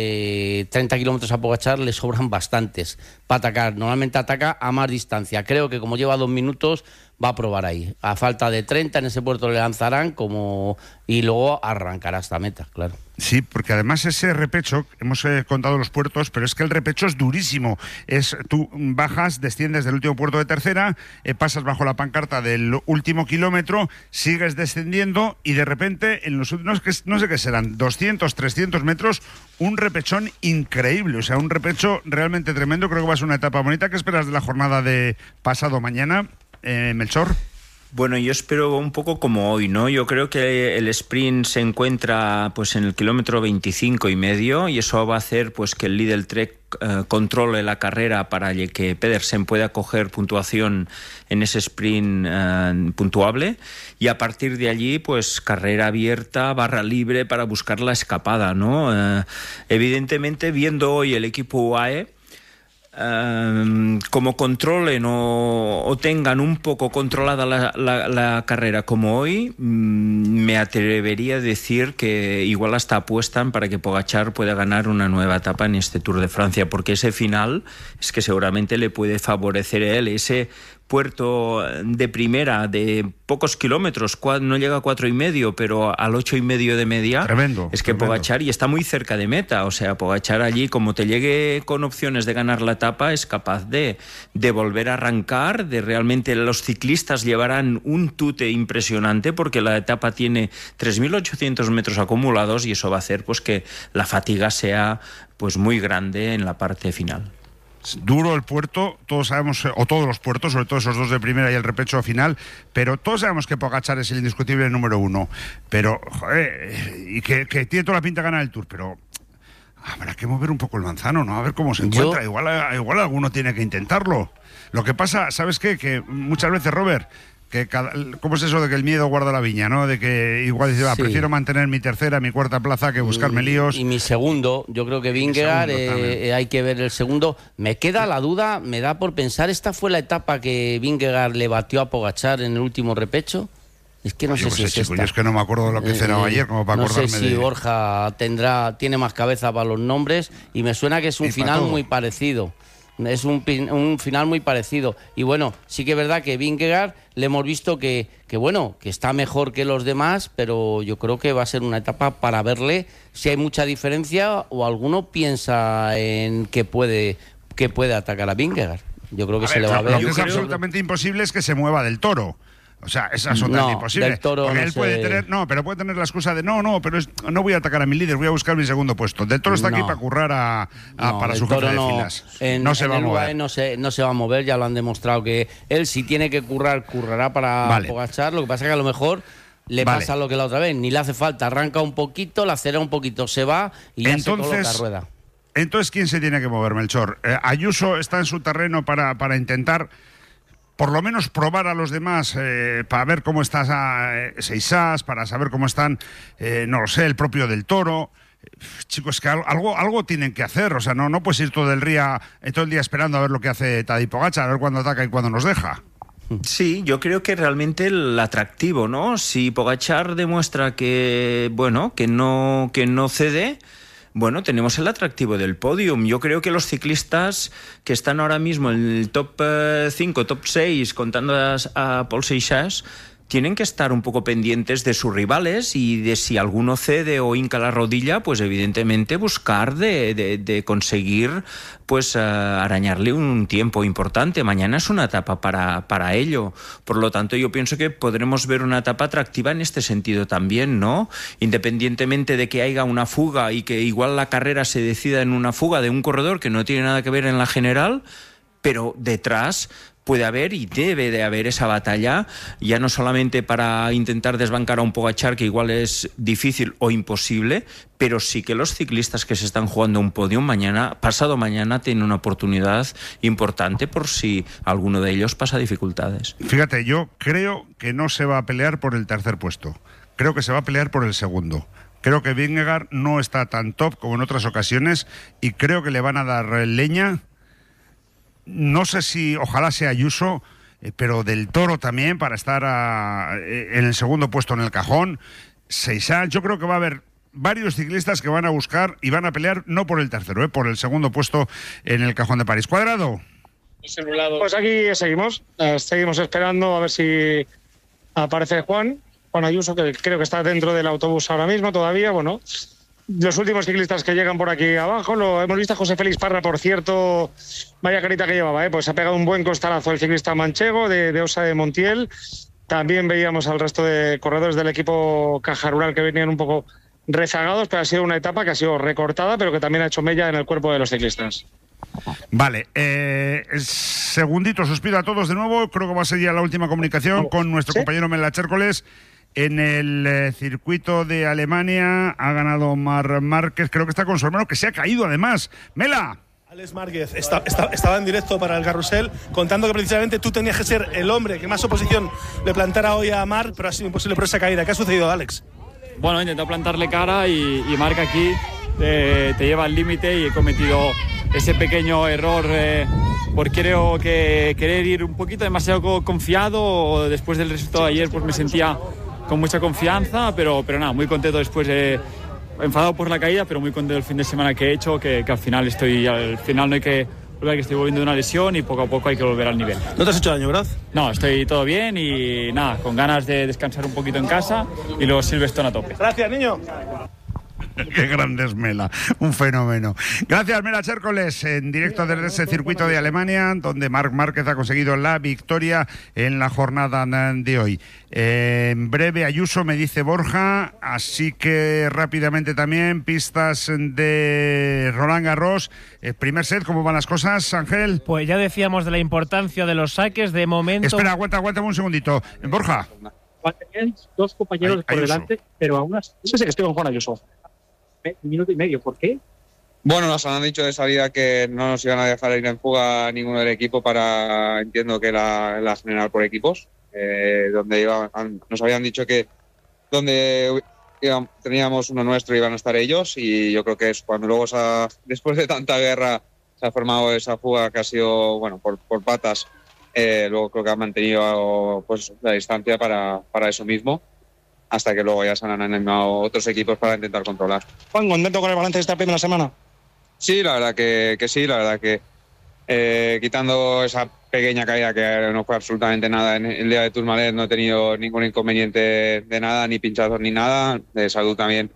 eh, treinta kilómetros a Pogačar le sobran bastantes para atacar. Normalmente ataca a más distancia. Creo que como lleva dos minutos va a probar ahí. A falta de treinta en ese puerto le lanzarán como y luego arrancará hasta meta, claro.
Sí, porque además ese repecho, hemos eh, contado los puertos, pero es que el repecho es durísimo. Es tú bajas, desciendes del último puerto de tercera, eh, pasas bajo la pancarta del último kilómetro, sigues descendiendo y de repente en los últimos, no sé qué serán, doscientos, trescientos metros, un repechón increíble. O sea, un repecho realmente tremendo. Creo que va a ser una etapa bonita. ¿Qué esperas de la jornada de pasado mañana, eh, Melchor?
Bueno, yo espero un poco como hoy, ¿no? Yo creo que el sprint se encuentra pues en el kilómetro veinticinco y medio y eso va a hacer pues que el Lidl Trek eh, controle la carrera para que Pedersen pueda coger puntuación en ese sprint eh, puntuable y a partir de allí pues carrera abierta, barra libre para buscar la escapada, ¿no? Eh, evidentemente, viendo hoy el equipo U A E, Um, como controlen o, o tengan un poco controlada la, la, la carrera como hoy, mm, me atrevería a decir que igual hasta apuestan para que Pogačar pueda ganar una nueva etapa en este Tour de Francia, porque ese final es que seguramente le puede favorecer a él. Ese puerto de primera de pocos kilómetros, no llega a cuatro y medio, pero al ocho y medio de media.
Tremendo.
Es que
tremendo.
Pogačar y está muy cerca de meta. O sea, Pogačar allí, como te llegue con opciones de ganar la etapa, es capaz de, de volver a arrancar, de realmente los ciclistas llevarán un tute impresionante porque la etapa tiene tres mil ochocientos metros acumulados y eso va a hacer pues que la fatiga sea pues muy grande en la parte final.
Duro el puerto, todos sabemos, o todos los puertos, sobre todo esos dos de primera y el repecho final, pero todos sabemos que Pogačar es el indiscutible número uno, pero, joder, y que, que tiene toda la pinta de ganar el Tour, pero habrá que mover un poco el manzano, ¿no? A ver cómo se encuentra, igual, igual alguno tiene que intentarlo. Lo que pasa, ¿sabes qué? Que muchas veces, Robert, que cada, ¿cómo es eso de que el miedo guarda la viña, ¿no? De que igual dice, va,
Sí.
prefiero mantener mi tercera, mi cuarta plaza que buscarme líos.
Y mi segundo, yo creo que Vingegaard, eh, hay que ver el segundo. Me queda la duda, me da por pensar, ¿esta fue la etapa que Vingegaard le batió a Pogačar en el último repecho? Es que no
Yo
sé
qué
si
sé,
es
chico,
esta.
yo es que no me acuerdo de lo que he cenado
Eh,
ayer, como para
no
acordarme
sé si
de...
Borja tendrá, tiene más cabeza para los nombres, y me suena que es un
Y para
final
todo.
muy parecido. Es un, pin- un final muy parecido. Y bueno, sí que es verdad que Vingegaard le hemos visto que, que bueno, que está mejor que los demás, pero yo creo que va a ser una etapa para verle si hay mucha diferencia o alguno piensa en que puede, que puede atacar a Vingegaard. Yo creo que
A
se
ver,
le va a
lo
ver.
que es
Yo creo-
absolutamente imposible es que se mueva del Toro. O sea, es absolutamente
No,
imposible.
del Toro
porque
no
él
sé.
puede tener, no, pero puede tener la excusa de no, no, pero es- no voy a atacar a mi líder, voy a buscar mi segundo puesto. Del Toro está aquí
No.
para currar a, a-
No,
para
el
su jefe
Toro
de
no,
filas.
En,
no se
en
va a
el U A E
mover.
no se, no se va a mover, ya lo han demostrado que él si tiene que currar, currará para
Vale.
Pogačar. Lo que pasa es que a lo mejor le
Vale.
pasa lo que la otra vez, ni le hace falta, arranca un poquito, la acelera un poquito, se va y ya se coloca
Entonces,
rueda.
entonces, ¿quién se tiene que mover, Melchor? Eh, Ayuso está en su terreno para, para intentar por lo menos probar a los demás, eh, para ver cómo está eh, Seisás, para saber cómo están, eh, no lo sé, el propio del Toro. Eh, Chicos, que al- algo, algo tienen que hacer. O sea, no, no puedes ir todo el día, eh, todo el día esperando a ver lo que hace Tadej Pogačar, a ver cuándo ataca y cuándo nos deja.
Sí, yo creo que realmente el atractivo, ¿no? Si Pogačar demuestra que, bueno, que no, que no cede, bueno, tenemos el atractivo del podium. Yo creo que los ciclistas que están ahora mismo en el top cinco, top seis, contando a, a Paul Seixas, tienen que estar un poco pendientes de sus rivales y de si alguno cede o hinca la rodilla, pues evidentemente buscar de, de, de conseguir pues uh, arañarle un tiempo importante. Mañana es una etapa para, para ello. Por lo tanto, yo pienso que podremos ver una etapa atractiva en este sentido también, ¿no? Independientemente de que haya una fuga y que igual la carrera se decida en una fuga de un corredor que no tiene nada que ver en la general, pero detrás puede haber y debe de haber esa batalla, ya no solamente para intentar desbancar a un Pogačar, que igual es difícil o imposible, pero sí que los ciclistas que se están jugando un podio mañana, pasado mañana, tienen una oportunidad importante por si alguno de ellos pasa dificultades.
Fíjate, yo creo que no se va a pelear por el tercer puesto. Creo que se va a pelear por el segundo. Creo que Vingegaard no está tan top como en otras ocasiones y creo que le van a dar leña. No sé si, ojalá sea Ayuso, eh, pero del Toro también, para estar a, eh, en el segundo puesto en el cajón. Seisán, yo creo que va a haber varios ciclistas que van a buscar y van a pelear no por el tercero, eh, por el segundo puesto en el cajón de París. Cuadrado.
Pues aquí seguimos, eh, seguimos esperando a ver si aparece Juan, Juan Ayuso, que creo que está dentro del autobús ahora mismo todavía. Bueno, los últimos ciclistas que llegan por aquí abajo, lo hemos visto a José Félix Parra, por cierto, vaya carita que llevaba, ¿eh? Pues ha pegado un buen costalazo el ciclista manchego de, de Osa de Montiel. También veíamos al resto de corredores del equipo Caja Rural que venían un poco rezagados, pero ha sido una etapa que ha sido recortada, pero que también ha hecho mella en el cuerpo de los ciclistas.
Vale, eh, segunditos, os pido a todos de nuevo, creo que va a ser ya la última comunicación con nuestro
¿Sí?
compañero Mela Chércoles. En el eh, circuito de Alemania ha ganado Mar Márquez, creo que está con su hermano, que se ha caído además. Mela.
Alex Márquez está, está, estaba en directo para el Carrusel contando que precisamente tú tenías que ser el hombre que más oposición le plantara hoy a Marc, pero ha sido imposible por esa caída. ¿Qué ha sucedido, Alex?
Bueno, he intentado plantarle cara y, y Marc aquí eh, te lleva al límite y he cometido ese pequeño error eh, por creo que querer ir un poquito demasiado confiado. Después del resultado de ayer pues me sentía con mucha confianza, pero, pero nada, muy contento después de... enfadado por la caída, pero muy contento del fin de semana que he hecho, que, que al final estoy, al final no hay que olvidar que estoy volviendo de una lesión y poco a poco hay que volver al nivel.
¿No te has hecho daño, verdad?
No, estoy todo bien y nada, con ganas de descansar un poquito en casa y luego Silverstone a tope.
Gracias, niño.
Qué grande es Mela, un fenómeno. Gracias, Mela Chércoles, en directo desde ese circuito de Alemania, donde Marc Márquez ha conseguido la victoria en la jornada de hoy. Eh, en breve, Ayuso, me dice Borja, así que rápidamente también, pistas de Roland Garros. Eh, primer set, ¿cómo van las cosas, Ángel?
Pues ya decíamos de la importancia de los saques, de momento...
Espera, aguanta, aguántame un segundito. Borja.
Teníais dos compañeros
Ay,
por
Ayuso.
delante, pero aún así... No sé, estoy con Juan Ayuso. Un minuto y medio, ¿por qué?
Bueno, nos han dicho de salida que no nos iban a dejar ir en fuga ninguno del equipo para, entiendo que la, la general por equipos. eh, donde iba, nos habían dicho que donde íbamos, teníamos uno nuestro iban a estar ellos, y yo creo que es cuando luego se ha, después de tanta guerra se ha formado esa fuga que ha sido, bueno, por, por patas, eh, luego creo que han mantenido pues la distancia para, para eso mismo, hasta que luego ya se han animado otros equipos para intentar controlar.
Juan, ¿contento con el balance de esta primera semana?
Sí, la verdad que, que sí, la verdad que eh, quitando esa pequeña caída que no fue absolutamente nada en el día de Tourmalet, no he tenido ningún inconveniente de nada, ni pinchazos ni nada, de salud también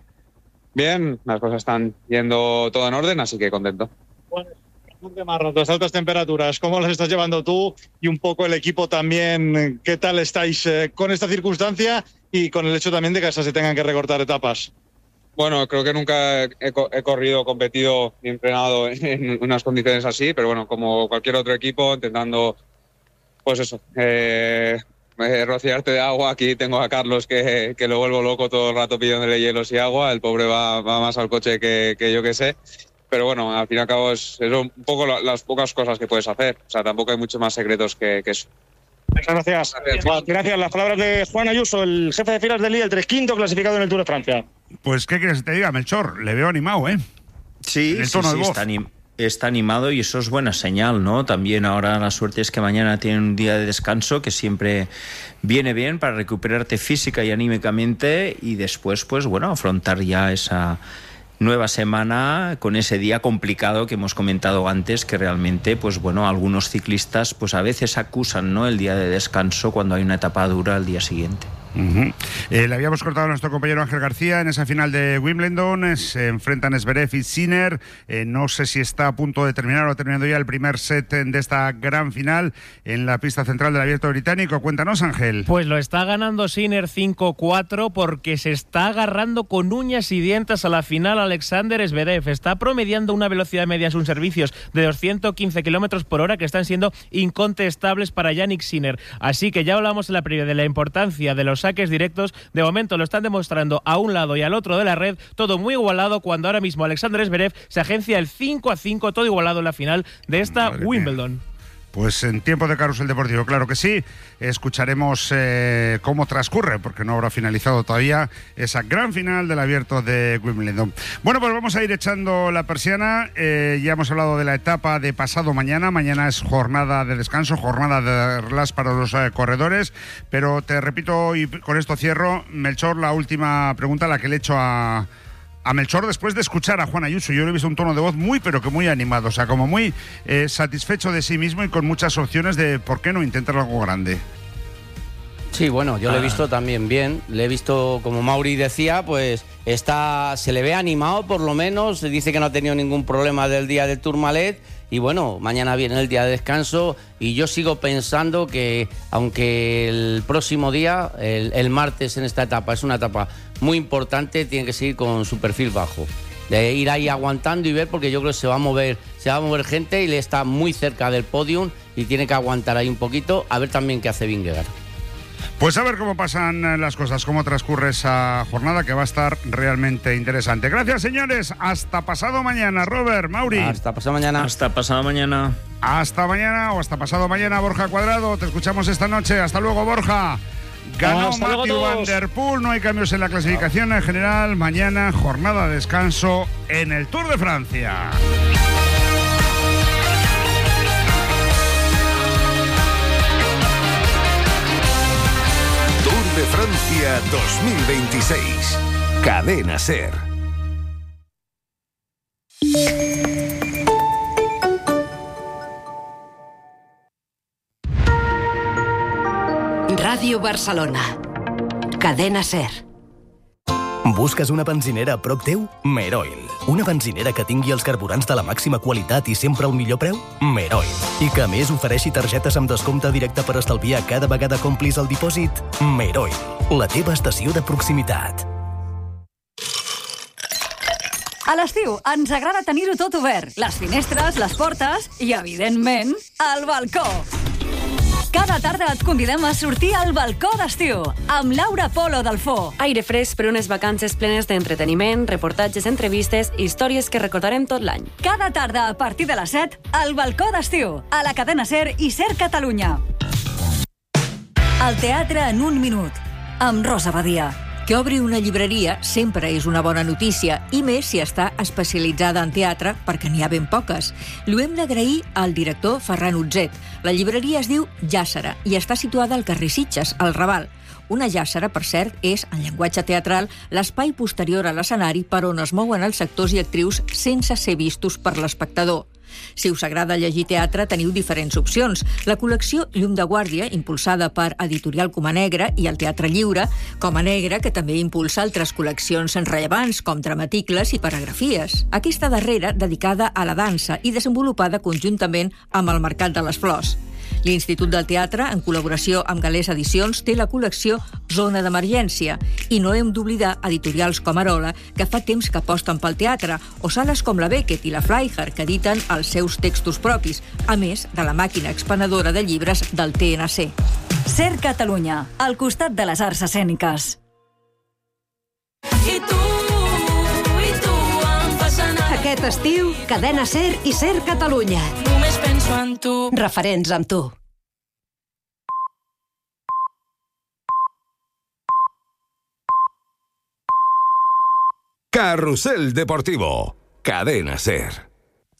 bien, las cosas están yendo todo en orden, así que contento.
Bueno, Marrotos, altas temperaturas, ¿cómo las estás llevando tú y un poco el equipo también? ¿Qué tal estáis eh, con esta circunstancia y con el hecho también de que hasta se tengan que recortar etapas?
Bueno, creo que nunca he, he corrido, competido ni entrenado en unas condiciones así, pero bueno, como cualquier otro equipo, intentando, pues eso, eh, eh, rociarte de agua. Aquí tengo a Carlos que, que lo vuelvo loco todo el rato pidiéndole hielos y agua, el pobre va, va más al coche que, que yo que sé. Pero bueno, al fin y al cabo es, es un poco la, las pocas cosas que puedes hacer. O sea, tampoco hay muchos más secretos que, que eso.
Muchas gracias. Gracias. Gracias. Las palabras de Juan Ayuso, el jefe de filas del líder, quinto clasificado en el Tour de Francia.
Pues, ¿qué quieres que te diga, Melchor? Le veo animado, ¿eh?
Sí,
el
sí,
tono
sí,
de voz.
está, anim está animado y eso es buena señal, ¿no? También ahora la suerte es que mañana tienen un día de descanso que siempre viene bien para recuperarte física y anímicamente, y después, pues bueno, afrontar ya esa nueva semana con ese día complicado que hemos comentado antes, que realmente, pues bueno, algunos ciclistas pues a veces acusan, ¿no?, el día de descanso cuando hay una etapa dura al día siguiente.
Uh-huh. eh, le habíamos cortado a nuestro compañero Ángel García en esa final de Wimbledon. Se enfrentan Zverev y Sinner. Eh, no sé si está a punto de terminar o ha terminado ya el primer set de esta gran final en la pista central del Abierto Británico. Cuéntanos, Ángel.
Pues lo está ganando Sinner cinco cuatro porque se está agarrando con uñas y dientes a la final Alexander Zverev. Está promediando una velocidad media en servicios de doscientos quince kilómetros por hora que están siendo incontestables para Jannik Sinner. Así que ya hablamos en la previa de la importancia de los saques directos. De momento lo están demostrando a un lado y al otro de la red, todo muy igualado, cuando ahora mismo Alexander Zverev se agencia el cinco a cinco, todo igualado en la final de esta Madre Wimbledon. Mía.
Pues en tiempo de carrusel deportivo, claro que sí. Escucharemos eh, cómo transcurre, porque no habrá finalizado todavía esa gran final del Abierto de Wimbledon. Bueno, pues vamos a ir echando la persiana. Eh, ya hemos hablado de la etapa de pasado mañana. Mañana es jornada de descanso, jornada de relax para los eh, corredores. Pero te repito, y con esto cierro, Melchor, la última pregunta, la que le he hecho a... a Melchor después de escuchar a Juan Ayuso. Yo le he visto un tono de voz muy, pero que muy animado, o sea, como muy eh, satisfecho de sí mismo y con muchas opciones de por qué no intentar algo grande.
Sí, bueno, yo
ah.
le he visto también bien, le he visto, como Mauri decía, pues está, se le ve animado por lo menos, dice que no ha tenido ningún problema del día del Tourmalet. Y bueno, mañana viene el día de descanso y yo sigo pensando que aunque el próximo día, el, el martes en esta etapa, es una etapa muy importante, tiene que seguir con su perfil bajo. De ir ahí aguantando y ver, porque yo creo que se va a mover, se va a mover gente y le está muy cerca del podium y tiene que aguantar ahí un poquito, a ver también qué hace Vingegaard.
Pues a ver cómo pasan las cosas, cómo transcurre esa jornada, que va a estar realmente interesante. Gracias, señores. Hasta pasado mañana, Robert, Mauri.
Hasta pasado mañana.
Hasta pasado mañana.
Hasta mañana o hasta pasado mañana, Borja Cuadrado. Te escuchamos esta noche. Hasta luego, Borja. Ganó Mathieu van der Poel. No hay cambios en la clasificación en general. Mañana, jornada de descanso en el Tour de Francia.
de Francia dos mil veintiséis. Cadena SER.
Ràdio Barcelona. Cadena SER.
Busques una benzinera a prop teu? Meroil. Una benzinera que tingui els carburants de la màxima qualitat i sempre al millor preu? Meroil. I que a més ofereixi targetes amb descompte directe per estalviar cada vegada que omplis el dipòsit? Meroil. La teva estació de proximitat.
A l'estiu ens agrada tenir-ho tot obert. Les finestres, les portes i, evidentment, el balcó. Cada tarda et convidem a sortir al balcó d'estiu amb Laura Polo del Fo.
Aire fresc per unes vacances plenes d'entreteniment, reportatges, entrevistes i històries que recordarem tot l'any.
Cada tarda a partir de les set, al balcó d'estiu, a la cadena SER i SER Catalunya. El teatre en un minut, amb Rosa Badia. Que obri una llibreria sempre és una bona notícia, i més si està especialitzada en teatre, perquè n'hi ha ben poques. L'ho hem d'agrair al director Ferran Utzet. La llibreria es diu Jàssera i està situada al carrer Sitges, al Raval. Una jàssera, per cert, és, en llenguatge teatral, l'espai posterior a l'escenari per on es mouen els actors i actrius sense ser vistos per l'espectador. Si us agrada llegir teatre, teniu diferents opcions. La col·lecció Llum de Guàrdia, impulsada per Editorial Coma Negra, i el Teatre Lliure, Coma Negra, que també impulsa altres col·leccions rellevants, com dramaticles i paragrafies. Aquesta darrera, dedicada a la dansa i desenvolupada conjuntament amb el Mercat de les Flors. L'Institut del Teatre, en col·laboració amb Galés Edicions, té la col·lecció Zona d'Emergència. I no hem d'oblidar editorials com Arola, que fa temps que aposten pel teatre, o sales com la Beckett i la Fleischer, que editen els seus textos propis, a més de la màquina expenedora de llibres del T N C. Ser Catalunya, al costat de les arts escèniques.
I tu, i tu em fas anar.
Aquest estiu, Cadena Ser i Ser Catalunya.
Només penso en tu.
Referents amb tu.
Carrusel Deportivo. Cadena Ser.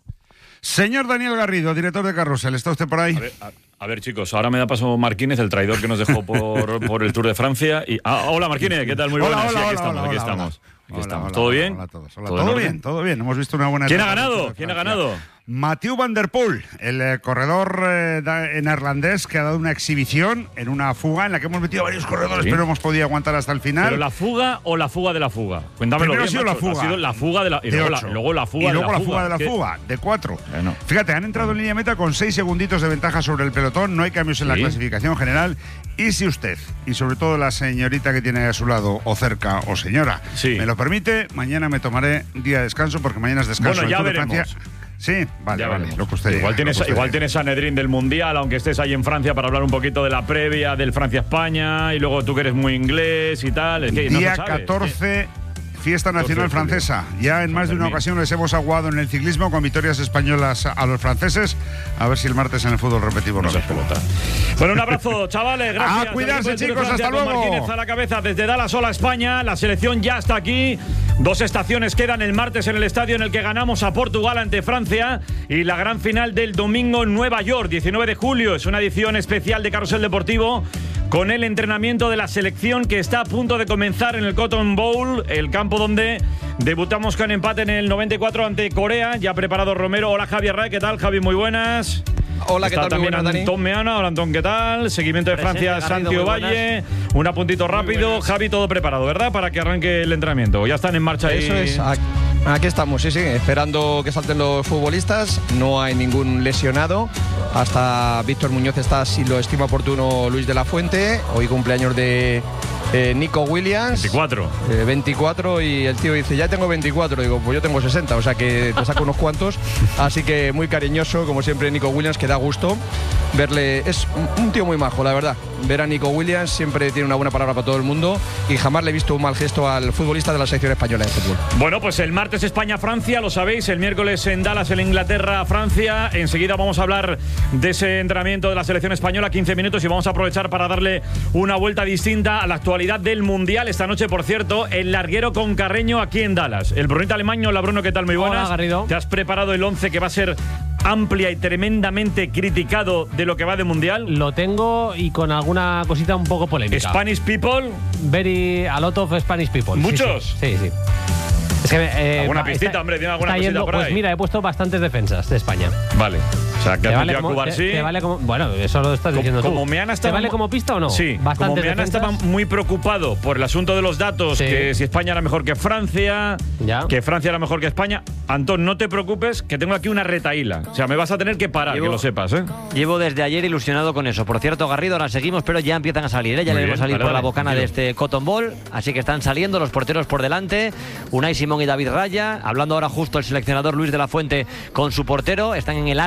Señor Daniel Garrido, director de Carrusel, ¿está usted por ahí?
A ver, a, a ver, chicos, ahora me da paso Marquínez, el traidor que nos dejó por, por el Tour de Francia. Y, ah, hola Marquínez, ¿qué tal? Muy
Hola,
buenas.
hola,
Sí, aquí
hola,
estamos,
hola,
aquí
hola,
estamos.
hola.
Aquí
Hola,
estamos.
hola,
¿Todo
hola,
bien?
hola a todos. Hola,
¿Todo,
todo
en
bien,
orden?
todo bien. Hemos visto una buena
¿Quién ha
etapa del
ganado?
Tour de
¿Quién ha
Francia.
ganado?
Mathieu van der Poel, el eh, corredor eh, da- neerlandés que ha dado una exhibición en una fuga en la que hemos metido varios corredores,
Sí.
pero hemos podido aguantar hasta el final.
¿Pero la fuga o la fuga de la fuga? Cuéntamelo
Primero
bien,
ha sido la
macho.
fuga.
Ha sido la fuga de la... Y
de
luego la,
ocho.
luego la fuga
y luego
de la,
la fuga de la
¿Qué?
fuga, de cuatro.
Bueno.
Fíjate, han entrado en línea meta con seis segunditos de ventaja sobre el pelotón, no hay cambios en la
Sí.
clasificación general. Y si usted, y sobre todo la señorita que tiene a su lado, o cerca, o señora,
Sí.
me lo permite, mañana me tomaré día de descanso, porque mañana es descanso.
Bueno, ya
del Tour de
veremos.
Francia. Sí, vale,
Ya
vale,
veremos.
lo que usted diga,
igual
lo
tienes,
que usted
igual
diga.
tienes Sanedrín del Mundial, aunque estés ahí en Francia para hablar un poquito de la previa del Francia-España, y luego tú que eres muy inglés y tal. Es que no
Día
se sabe.
catorce, Fiesta Nacional
catorce de julio.
Francesa. Ya en más de una
Fermín.
ocasión les hemos aguado en el ciclismo con victorias españolas a los franceses. A ver si el martes en el fútbol repetimos
No
lo
se
mismo.
pelota. Bueno, un abrazo, chavales. Gracias.
A cuidarse,
Del equipo del Tour de
chicos,
Francia
hasta
con
luego.
Martínez a la cabeza desde Dallas, hola España. La selección ya está aquí. Dos estaciones quedan el martes en el estadio en el que ganamos a Portugal ante Francia. Y la gran final del domingo en Nueva York, diecinueve de julio. Es una edición especial de Carrusel Deportivo con el entrenamiento de la selección que está a punto de comenzar en el Cotton Bowl, el campo donde debutamos con empate en el noventa y cuatro ante Corea. Ya preparado Romero. Hola Javier Ray, ¿qué tal? Javi, muy buenas.
Hola, ¿qué
Está
tal? Muy
también
buenas, Dani.
Antón Meana. Hola Antón, ¿qué tal? Seguimiento de
Presente,
Francia,
Garrido,
Santi
muy
Ovalle. Un apuntito rápido. Javi, todo preparado, ¿verdad? Para que arranque el entrenamiento. Ya están en marcha ahí.
Eso es. Aquí, aquí estamos, sí, sí, esperando que salten los futbolistas. No hay ningún lesionado. Hasta Víctor Muñoz está, si lo estima oportuno, Luis de la Fuente. Hoy cumpleaños de eh, Nico Williams.
veinticuatro.
Eh, veinticuatro y el tío dice, ya tengo veinticuatro. Digo, pues yo tengo sesenta, o sea que te saco unos cuantos. Así que muy cariñoso, como siempre, Nico Williams, que da gusto verle. Es un, un tío muy majo, la verdad. Ver a Nico Williams siempre tiene una buena palabra para todo el mundo y jamás le he visto un mal gesto al futbolista de la selección española de fútbol.
Bueno, pues el martes España-Francia, lo sabéis, el miércoles en Dallas, el Inglaterra-Francia. Enseguida vamos a hablar de ese entrenamiento de la selección española, quince minutos, y vamos a aprovechar para darle una vuelta distinta a la actualidad del Mundial. Esta noche, por cierto, el larguero con Carreño aquí en Dallas. El Brunito Alemaño, hola Bruno, ¿qué tal? Muy buenas.
Hola, Garrido.
¿Te has preparado el once que va a ser amplia y tremendamente criticado de lo que va de Mundial?
Lo tengo y con alguna cosita un poco polémica.
Spanish people.
Very a lot of Spanish people. Sí,
¿Muchos?
Sí, sí. sí. Es que, eh,
¿Alguna
va-
pistita,
está-
hombre? ¿Tiene alguna
está
cosita
yendo-
por
Pues
ahí?
mira, he puesto bastantes defensas de España.
Vale. O sea, que
¿Te
has
vale
metido a
como,
Cubarsí.
te- te vale como- bueno, eso lo estás diciendo
Como
tú.
Meana
¿Te
estaba
vale como pista o no?
Sí,
Bastantes
como Meana
defensas.
estaba muy preocupado por el asunto de los datos,
Sí.
que si España era mejor que Francia,
Ya.
que Francia era mejor que España. Antón, no te preocupes, que tengo aquí una retaíla. O sea, me vas a tener que parar,
Llevo-
que lo sepas, ¿eh?
Llevo desde ayer ilusionado con eso. Por cierto, Garrido, ahora seguimos, pero ya empiezan a salir, ¿eh? Ya
Muy
le
bien,
debemos salir
dale,
por la
dale,
bocana de
tranquilo.
este Cotton Bowl. Así que están saliendo los porteros por delante. Unai Simón y David Raya. Hablando ahora justo el seleccionador Luis de la Fuente con su portero. Están en el área.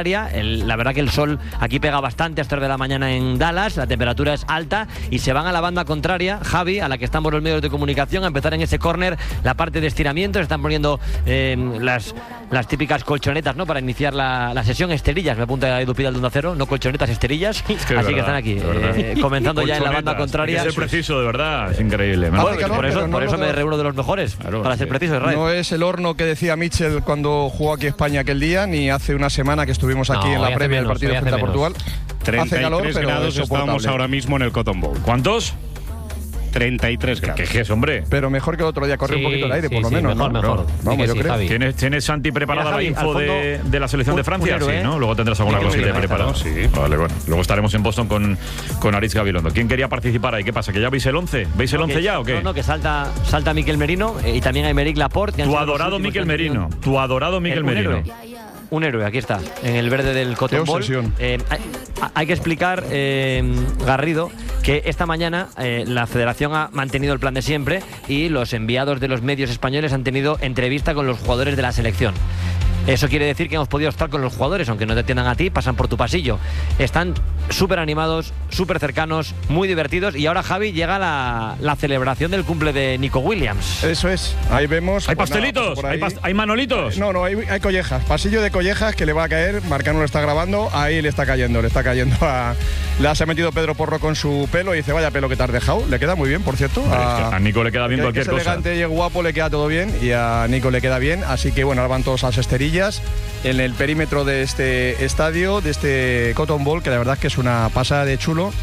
El, la verdad que el sol aquí pega bastante a estas de la mañana en Dallas, la temperatura es alta y se van a la banda contraria, Javi, a la que estamos los medios de comunicación, a empezar en ese córner, la parte de estiramiento, se están poniendo eh, las, las típicas colchonetas, ¿no? Para iniciar la, la sesión, esterillas, me apunta Edu Pidal de Onda Cero, no colchonetas, esterillas,
es que
así
verdad,
que están aquí, eh, comenzando ya en la banda contraria.
Hay que ser preciso, de verdad, es increíble.
Bueno,
calor,
por eso,
no
por eso
lo-
me reúno de los mejores,
Claro,
para
sí.
ser preciso, Israel.
No es el horno que decía Mitchell cuando jugó aquí España aquel día, ni hace una semana que estuvimos aquí
No,
en
hoy
la
hace
previa del
menos,
partido
hoy hace
frente a
menos.
Portugal.
treinta
Hace
y
calor,
tres
pero
grados
es
estamos
soportable.
ahora mismo en el Cotton Bowl.
¿Cuántos?
treinta y tres grados.
¿Qué es, hombre?
Pero mejor que el otro día, corre
Sí,
un poquito el aire,
sí,
por lo
sí,
menos.
mejor,
¿no?
mejor.
Vamos,
Sí que
yo
sí,
creo.
Javi.
¿Tienes, ¿Tienes, Santi, preparada
Mira, Javi,
la info
al fondo,
de, de la selección
un-
de Francia?
un héroe,
Sí, ¿no?
¿eh?
Luego tendrás alguna
Mikel
cosilla
Merino,
preparada.
sí.
Vale, bueno. Luego estaremos en Boston con, con Aritz Gabilondo. ¿Quién quería participar ahí? ¿Qué pasa? ¿Que ya veis el once? ¿Veis el
No,
once
que-
ya o qué?
No, no, que salta, salta Miquel Merino eh, y también Aymeric Laporte. que han
Tu
sido los
adorado
últimos
Miquel
que han tenido-
Merino. Tu adorado Miquel
Un
Merino.
héroe. Un héroe, aquí está, en el verde del Cotton
Qué
Bowl.
obsesión.
Eh, hay, hay que explicar, eh, Garrido, que esta mañana eh, la Federación ha mantenido el plan de siempre y los enviados de los medios españoles han tenido entrevista con los jugadores de la selección. Eso quiere decir que hemos podido estar con los jugadores, aunque no te atiendan a ti, pasan por tu pasillo. Están súper animados, súper cercanos, muy divertidos. Y ahora, Javi, llega la, la celebración del cumple de Nico Williams.
Eso es, ahí vemos.
¿Hay
pues nada,
pastelitos?
por
¿Hay,
ahí.
past- ¿Hay manolitos?
No, no, hay, hay collejas. Pasillo de collejas que le va a caer. Marcano lo está grabando. Ahí le está cayendo, le está cayendo a. Le se ha metido Pedro Porro con su pelo y dice, vaya pelo que te has dejado. Le queda muy bien, por cierto.
Hombre, es que a Nico le queda bien
que-
cualquier
que es
cosa.
elegante y es guapo, le queda todo bien. Y a Nico le queda bien. Así que bueno, ahora van todos a las esterillas en el perímetro de este estadio, de este Cotton Bowl, que la verdad es que es una pasada de chulo.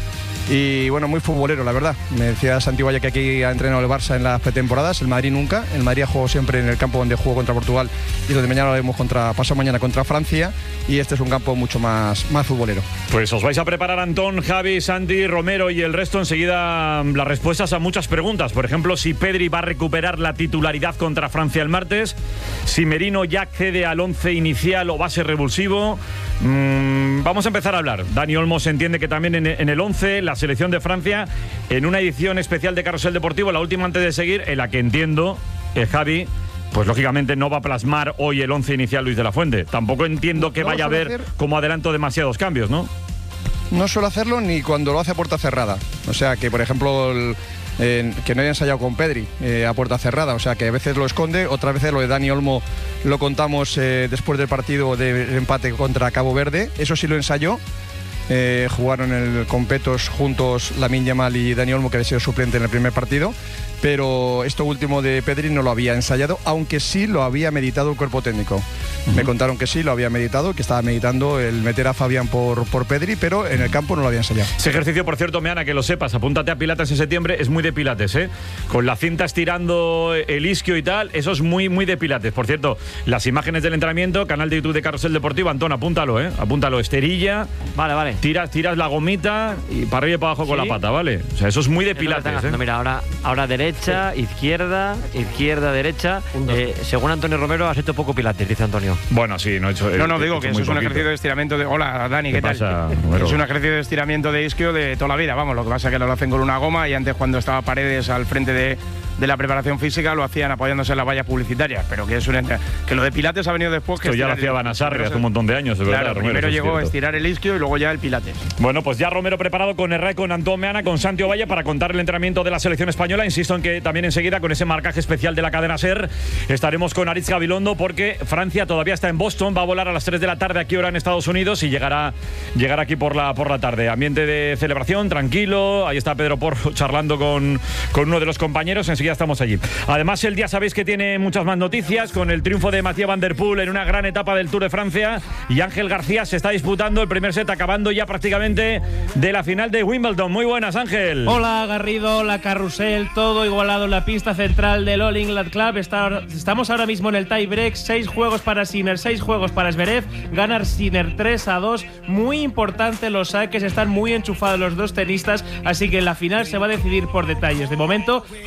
Y bueno, muy futbolero, la verdad. Me decía Santi Valle que aquí ha entrenado el Barça en las pretemporadas, el Madrid nunca. El Madrid ha jugado siempre en el campo donde jugó contra Portugal y donde mañana lo vemos contra, pasado mañana contra Francia. Y este es un campo mucho más, más futbolero.
Pues os vais a preparar, Antón, Javi, Santi, Romero y el resto enseguida las respuestas a muchas preguntas. Por ejemplo, si Pedri va a recuperar la titularidad contra Francia el martes, si Merino ya accede al once inicial o va a ser revulsivo. Mm, vamos a empezar a hablar. Dani Olmo se entiende que también en, en el once, la selección de Francia, en una edición especial de Carrusel Deportivo, la última antes de seguir, en la que entiendo, eh, Javi, pues lógicamente no va a plasmar hoy el once inicial Luis de la Fuente. Tampoco entiendo que
No,
vaya a
suele
haber
hacer-
como adelanto demasiados cambios, ¿no?
No suele hacerlo ni cuando lo hace a puerta cerrada. O sea que, por ejemplo, el- eh, que no haya ensayado con Pedri eh, a puerta cerrada. O sea que a veces lo esconde, otras veces lo de Dani Olmo lo contamos eh, después del partido de empate contra Cabo Verde. Eso sí lo ensayó. Eh, jugaron el, con Petos juntos Lamine Yamal y Dani Olmo, que había sido suplente en el primer partido. Pero esto último de Pedri no lo había ensayado, aunque sí lo había meditado el cuerpo técnico. Uh-huh. Me contaron que sí lo había meditado, que estaba meditando el meter a Fabián por, por Pedri, pero en el campo no lo había ensayado.
Ese ejercicio, por cierto, Meana, que lo sepas, apúntate a Pilates en septiembre, es muy de Pilates, ¿eh? Con la cinta estirando el isquio y tal, eso es muy, muy de Pilates. Por cierto, las imágenes del entrenamiento, canal de YouTube de Carrusel Deportivo, Antón, apúntalo, ¿eh? Apúntalo, esterilla.
Vale, vale.
Tiras, tiras la gomita y para arriba y para abajo con
Sí.
la pata, ¿vale? O sea, eso es muy de
Es lo que están
Pilates,
haciendo.
¿eh?
Mira, ahora, ahora derecha, izquierda, izquierda, derecha. Eh, según Antonio Romero, has hecho poco pilates, dice Antonio.
Bueno, sí, no he hecho.
No, no,
he
digo
hecho
que
muy
eso es un
poquito.
ejercicio de estiramiento de... Hola, Dani, ¿qué,
¿Qué
tal?
pasa, Romero?
Es un ejercicio de estiramiento de isquio de toda la vida, vamos. Lo que pasa es que lo hacen con una goma y antes, cuando estaba Paredes al frente de, de la preparación física, lo hacían apoyándose en las vallas publicitarias. Pero que es un que lo de pilates ha venido después. Que
Esto ya lo
estirar
hacía
el-
Banasarri hace un montón de años, de
Claro,
verdad, Romero.
primero
eso es
llegó a
cierto.
estirar el isquio y luego ya el pilates.
Bueno, pues ya Romero preparado con Herrera, con Antón Meana, con Santi Ovalle para contar el entrenamiento de la selección española. Insisto en que también enseguida, con ese marcaje especial de la cadena SER, estaremos con Aritz Gabilondo, porque Francia todavía está en Boston, va a volar a las tres de la tarde aquí hora en Estados Unidos y llegará, llegará aquí por la, por la tarde. Ambiente de celebración, tranquilo. Ahí está Pedro Porro charlando con, con uno de los compañeros. Enseguida estamos allí. Además, el día sabéis que tiene muchas más noticias, con el triunfo de Mathieu Van Der Poel en una gran etapa del Tour de Francia, y Ángel García se está disputando el primer set, acabando ya prácticamente de la final de Wimbledon. Muy buenas, Ángel.
Hola, Garrido, la Carrusel, todo igualado en la pista central del All England Club. Está, estamos ahora mismo en el tie break, seis juegos para Sinner, seis juegos para Zverev. Ganar Sinner tres a dos, muy importante los saques, están muy enchufados los dos tenistas, así que la final se va a decidir por detalles. De momento, como te digo,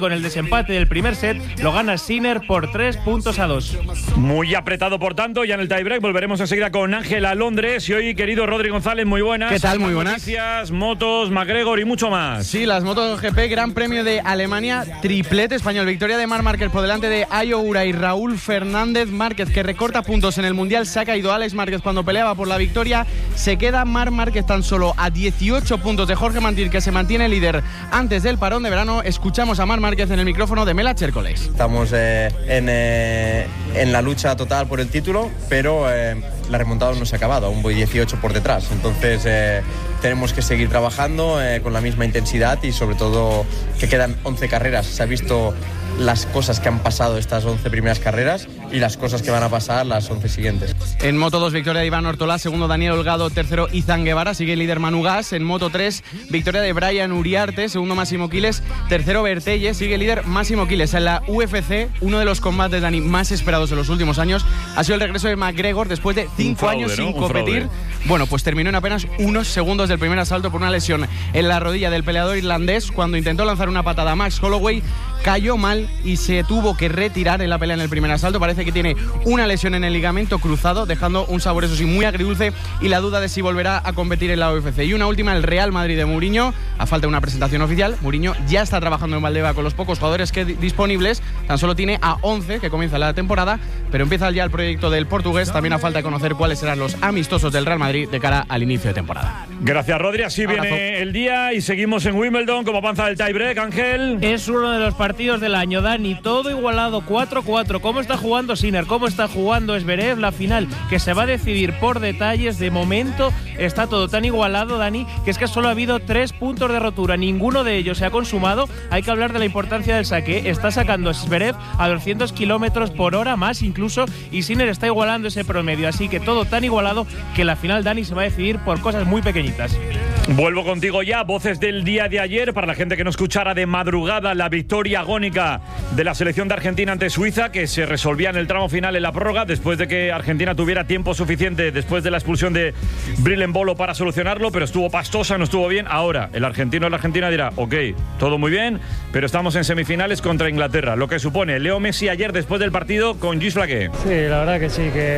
con el desempate del primer set lo gana Sinner por tres puntos a dos.
Muy apretado, por tanto, ya en el tiebreak. Volveremos enseguida con Ángel a Londres. Y hoy, querido Rodri González, muy buenas.
¿Qué tal? Muy buenas.
Noticias, motos, McGregor y mucho más.
Sí, las motos G P, Gran Premio de Alemania, triplete español. Victoria de Marc Márquez por delante de Ayo Ura y Raúl Fernández. Márquez, que recorta puntos en el Mundial, se ha caído Alex Márquez cuando peleaba por la victoria. Se queda Marc Márquez tan solo a dieciocho puntos de Jorge Martín, que se mantiene líder antes del parón de verano. Escuchamos a Marc Márquez en el micrófono de Mela Chércoles.
Estamos eh, en, eh, en la lucha total por el título, pero eh, la remontada no se ha acabado, aún voy dieciocho por detrás. Entonces eh, tenemos que seguir trabajando eh, con la misma intensidad y sobre todo que quedan once carreras. Se ha visto las cosas que han pasado estas once primeras carreras y las cosas que van a pasar las once siguientes.
En Moto dos, victoria de Iván Ortolá, segundo Daniel Holgado, tercero Izan Guevara, sigue el líder Manu Gas. En Moto tres, victoria de Brian Uriarte, segundo Máximo Quiles, tercero Bertelle, sigue el líder Máximo Quiles. En la U F C, uno de los combates, Dani, más esperados en los últimos años ha sido el regreso de McGregor después de cinco fraude, años ¿no? sin Un competir. Fraude. Bueno, pues terminó en apenas unos segundos del primer asalto por una lesión en la rodilla del peleador irlandés. Cuando intentó lanzar una patada a Max Holloway, cayó mal y se tuvo que retirar en la pelea en el primer asalto. Parece que tiene una lesión en el ligamento cruzado, dejando un sabor, eso sí, muy agridulce y la duda de si volverá a competir en la U F C. Y una última, el Real Madrid de Mourinho. A falta de una presentación oficial, Mourinho ya está trabajando en Valdebeba con los pocos jugadores que disponibles. Tan solo tiene a once, que comienza la temporada, pero empieza ya el proyecto del portugués. También a falta de conocer cuáles serán los amistosos del Real Madrid de cara al inicio de temporada.
Gracias, Rodri. Así Abrazo. Viene el día y seguimos en Wimbledon como avanza el tiebreak. Ángel.
Es uno de los partidos del año, Dani. Todo igualado, cuatro cuatro. ¿Cómo está jugando Sinner? ¿Cómo está jugando Zverev? La final que se va a decidir por detalles. De momento está todo tan igualado, Dani, que es que solo ha habido tres puntos de rotura. Ninguno de ellos se ha consumado. Hay que hablar de la importancia del saque. Está sacando Zverev a doscientos kilómetros por hora, más incluso, y Sinner está igualando ese promedio. Así que todo tan igualado que la final, Dani, se va a decidir por cosas muy pequeñitas.
Vuelvo contigo ya. Voces del día de ayer. Para la gente que no escuchara de madrugada, la victoria agónica de la selección de Argentina ante Suiza, que se resolvía en el tramo final en la prórroga, después de que Argentina tuviera tiempo suficiente después de la expulsión de Brilembolo para solucionarlo, pero estuvo pastosa, no estuvo bien. Ahora, el argentino o la argentina dirá, ok, todo muy bien, pero estamos en semifinales contra Inglaterra, lo que supone Leo Messi ayer después del partido con Gis Flaqué.
Sí, la verdad que sí, que,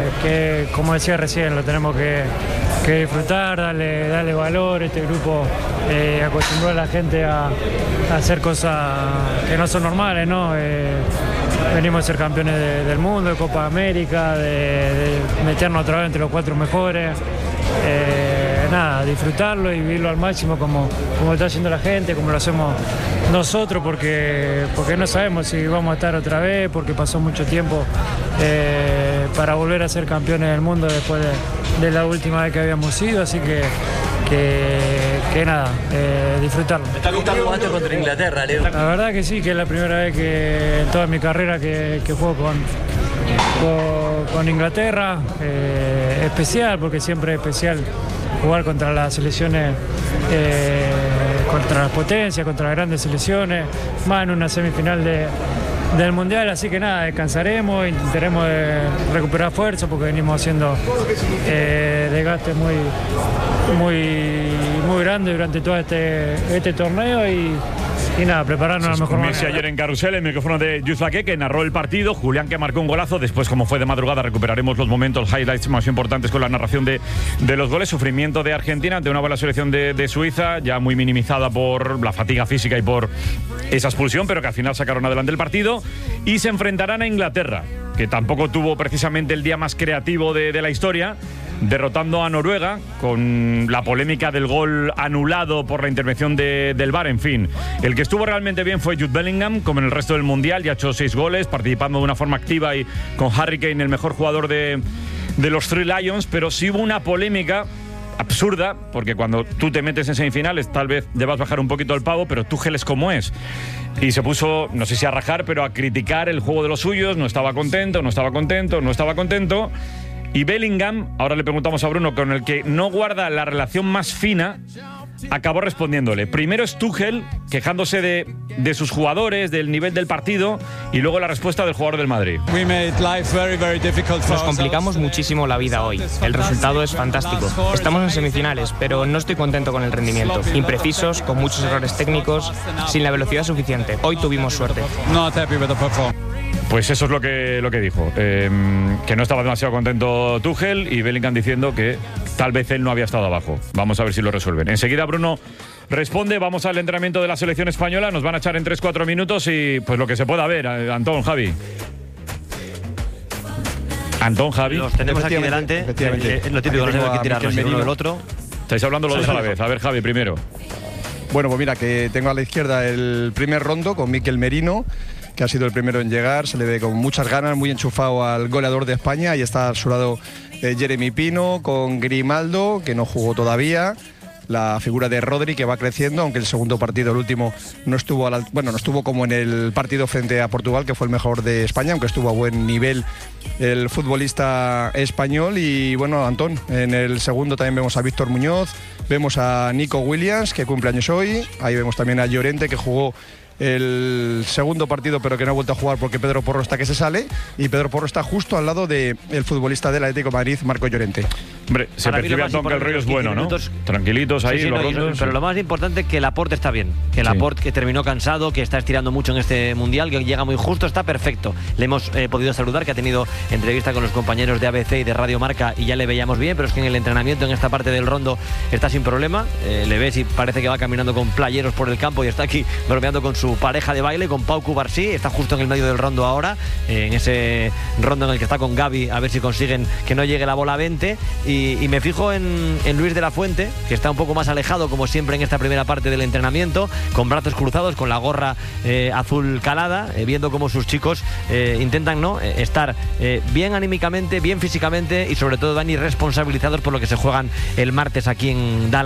que como decía recién, lo tenemos que, que disfrutar, darle, darle valor. Este grupo eh, acostumbró a la gente a, a hacer cosas que no son normales, ¿no? Eh, venimos a ser campeones de, del mundo, de Copa América, de, de meternos otra vez entre los cuatro mejores. Eh, nada, disfrutarlo y vivirlo al máximo como, como está haciendo la gente, como lo hacemos nosotros, porque, porque no sabemos si vamos a estar otra vez, porque pasó mucho tiempo eh, para volver a ser campeones del mundo después de, de la última vez que habíamos sido, así que Que, que nada, eh, disfrutarlo.
¿Te está gustando jugar contra Inglaterra, Leo?
La verdad que sí, que es la primera vez que en toda mi carrera que, que juego con, con, con Inglaterra. Eh, especial, porque siempre es especial jugar contra las selecciones, eh, contra las potencias, contra las grandes selecciones, más en una semifinal de, del Mundial, así que nada, descansaremos, intentaremos de recuperar fuerza porque venimos haciendo eh, desgaste muy, muy, muy grande durante todo este, este torneo y, y nada, prepararnos a la mejor manera.
Messi ayer en Carrusel, el micrófono de Gis Flaqué, que narró el partido, Julián, que marcó un golazo. Después, como fue de madrugada, recuperaremos los momentos, highlights más importantes con la narración de, de los goles. Sufrimiento de Argentina ante una buena selección de, de Suiza, ya muy minimizada por la fatiga física y por esa expulsión, pero que al final sacaron adelante el partido. Y se enfrentarán a Inglaterra, que tampoco tuvo precisamente el día más creativo de, de la historia, derrotando a Noruega con la polémica del gol anulado por la intervención de, del V A R. En fin, el que estuvo realmente bien fue Jude Bellingham, como en el resto del Mundial, ya ha hecho seis goles, participando de una forma activa y con Harry Kane el mejor jugador de, de los Three Lions, pero sí hubo una polémica absurda, porque cuando tú te metes en semifinales tal vez debas bajar un poquito el pavo, pero Tuchel es como es. Y se puso, no sé si a rajar, pero a criticar el juego de los suyos, no estaba contento, no estaba contento, no estaba contento. Y Bellingham, ahora le preguntamos a Bruno, con el que no guarda la relación más fina, acabó respondiéndole. Primero es Tuchel, quejándose de, de sus jugadores, del nivel del partido, y luego la respuesta del jugador del Madrid.
Nos complicamos muchísimo la vida hoy. El resultado es fantástico. Estamos en semifinales, pero no estoy contento con el rendimiento. Imprecisos, con muchos errores técnicos, sin la velocidad suficiente. Hoy tuvimos suerte.
Pues eso es lo que, lo que dijo, eh, que no estaba demasiado contento Tuchel, y Bellingham diciendo que tal vez él no había estado abajo. Vamos a ver si lo resuelven. Enseguida Bruno responde, vamos al entrenamiento de la selección española, nos van a echar en tres cuatro minutos y pues lo que se pueda ver. Antón, Javi. Antón, Javi.
Los tenemos aquí delante, eh, es lo típico, no hay que tirarlos el uno del otro.
Estáis hablando los dos a la vez. A ver, Javi, primero.
Bueno, pues mira, que tengo a la izquierda el primer rondo con Mikel Merino, que ha sido el primero en llegar, se le ve con muchas ganas, muy enchufado al goleador de España, y está a su lado eh, Jeremy Pino, con Grimaldo, que no jugó todavía, la figura de Rodri, que va creciendo, aunque el segundo partido, el último, no estuvo a la, bueno, no estuvo como en el partido frente a Portugal, que fue el mejor de España, aunque estuvo a buen nivel el futbolista español. Y bueno, Antón, en el segundo también vemos a Víctor Muñoz, vemos a Nico Williams, que cumple años hoy, ahí vemos también a Llorente, que jugó el segundo partido pero que no ha vuelto a jugar porque Pedro Porro está que se sale, y Pedro Porro está justo al lado del futbolista del Atlético de Madrid, Marco Llorente.
Hombre, se percibe, Antón, que el rollo es bueno, ¿no? Minutos, tranquilitos ahí, sí, sí, los no, rondos.
Pero lo más importante es que Laporte está bien, que Laporte, sí, que terminó cansado, que está estirando mucho en este Mundial, que llega muy justo, está perfecto. Le hemos eh, podido saludar, que ha tenido entrevista con los compañeros de A B C y de Radio Marca, y ya le veíamos bien, pero es que en el entrenamiento, en esta parte del rondo, está sin problema. Eh, le ves y parece que va caminando con playeros por el campo, y está aquí bromeando con su pareja de baile, con Pau Cubarsí. Está justo en el medio del rondo ahora, eh, en ese rondo en el que está con Gavi, a ver si consiguen que no llegue la bola a veinte. Y, y me fijo en, en Luis de la Fuente, que está un poco más alejado, como siempre en esta primera parte del entrenamiento, con brazos cruzados, con la gorra eh, azul calada, eh, viendo cómo sus chicos eh, intentan no eh, estar eh, bien anímicamente, bien físicamente, y sobre todo, Dani, responsabilizados por lo que se juegan el martes aquí en Dallas.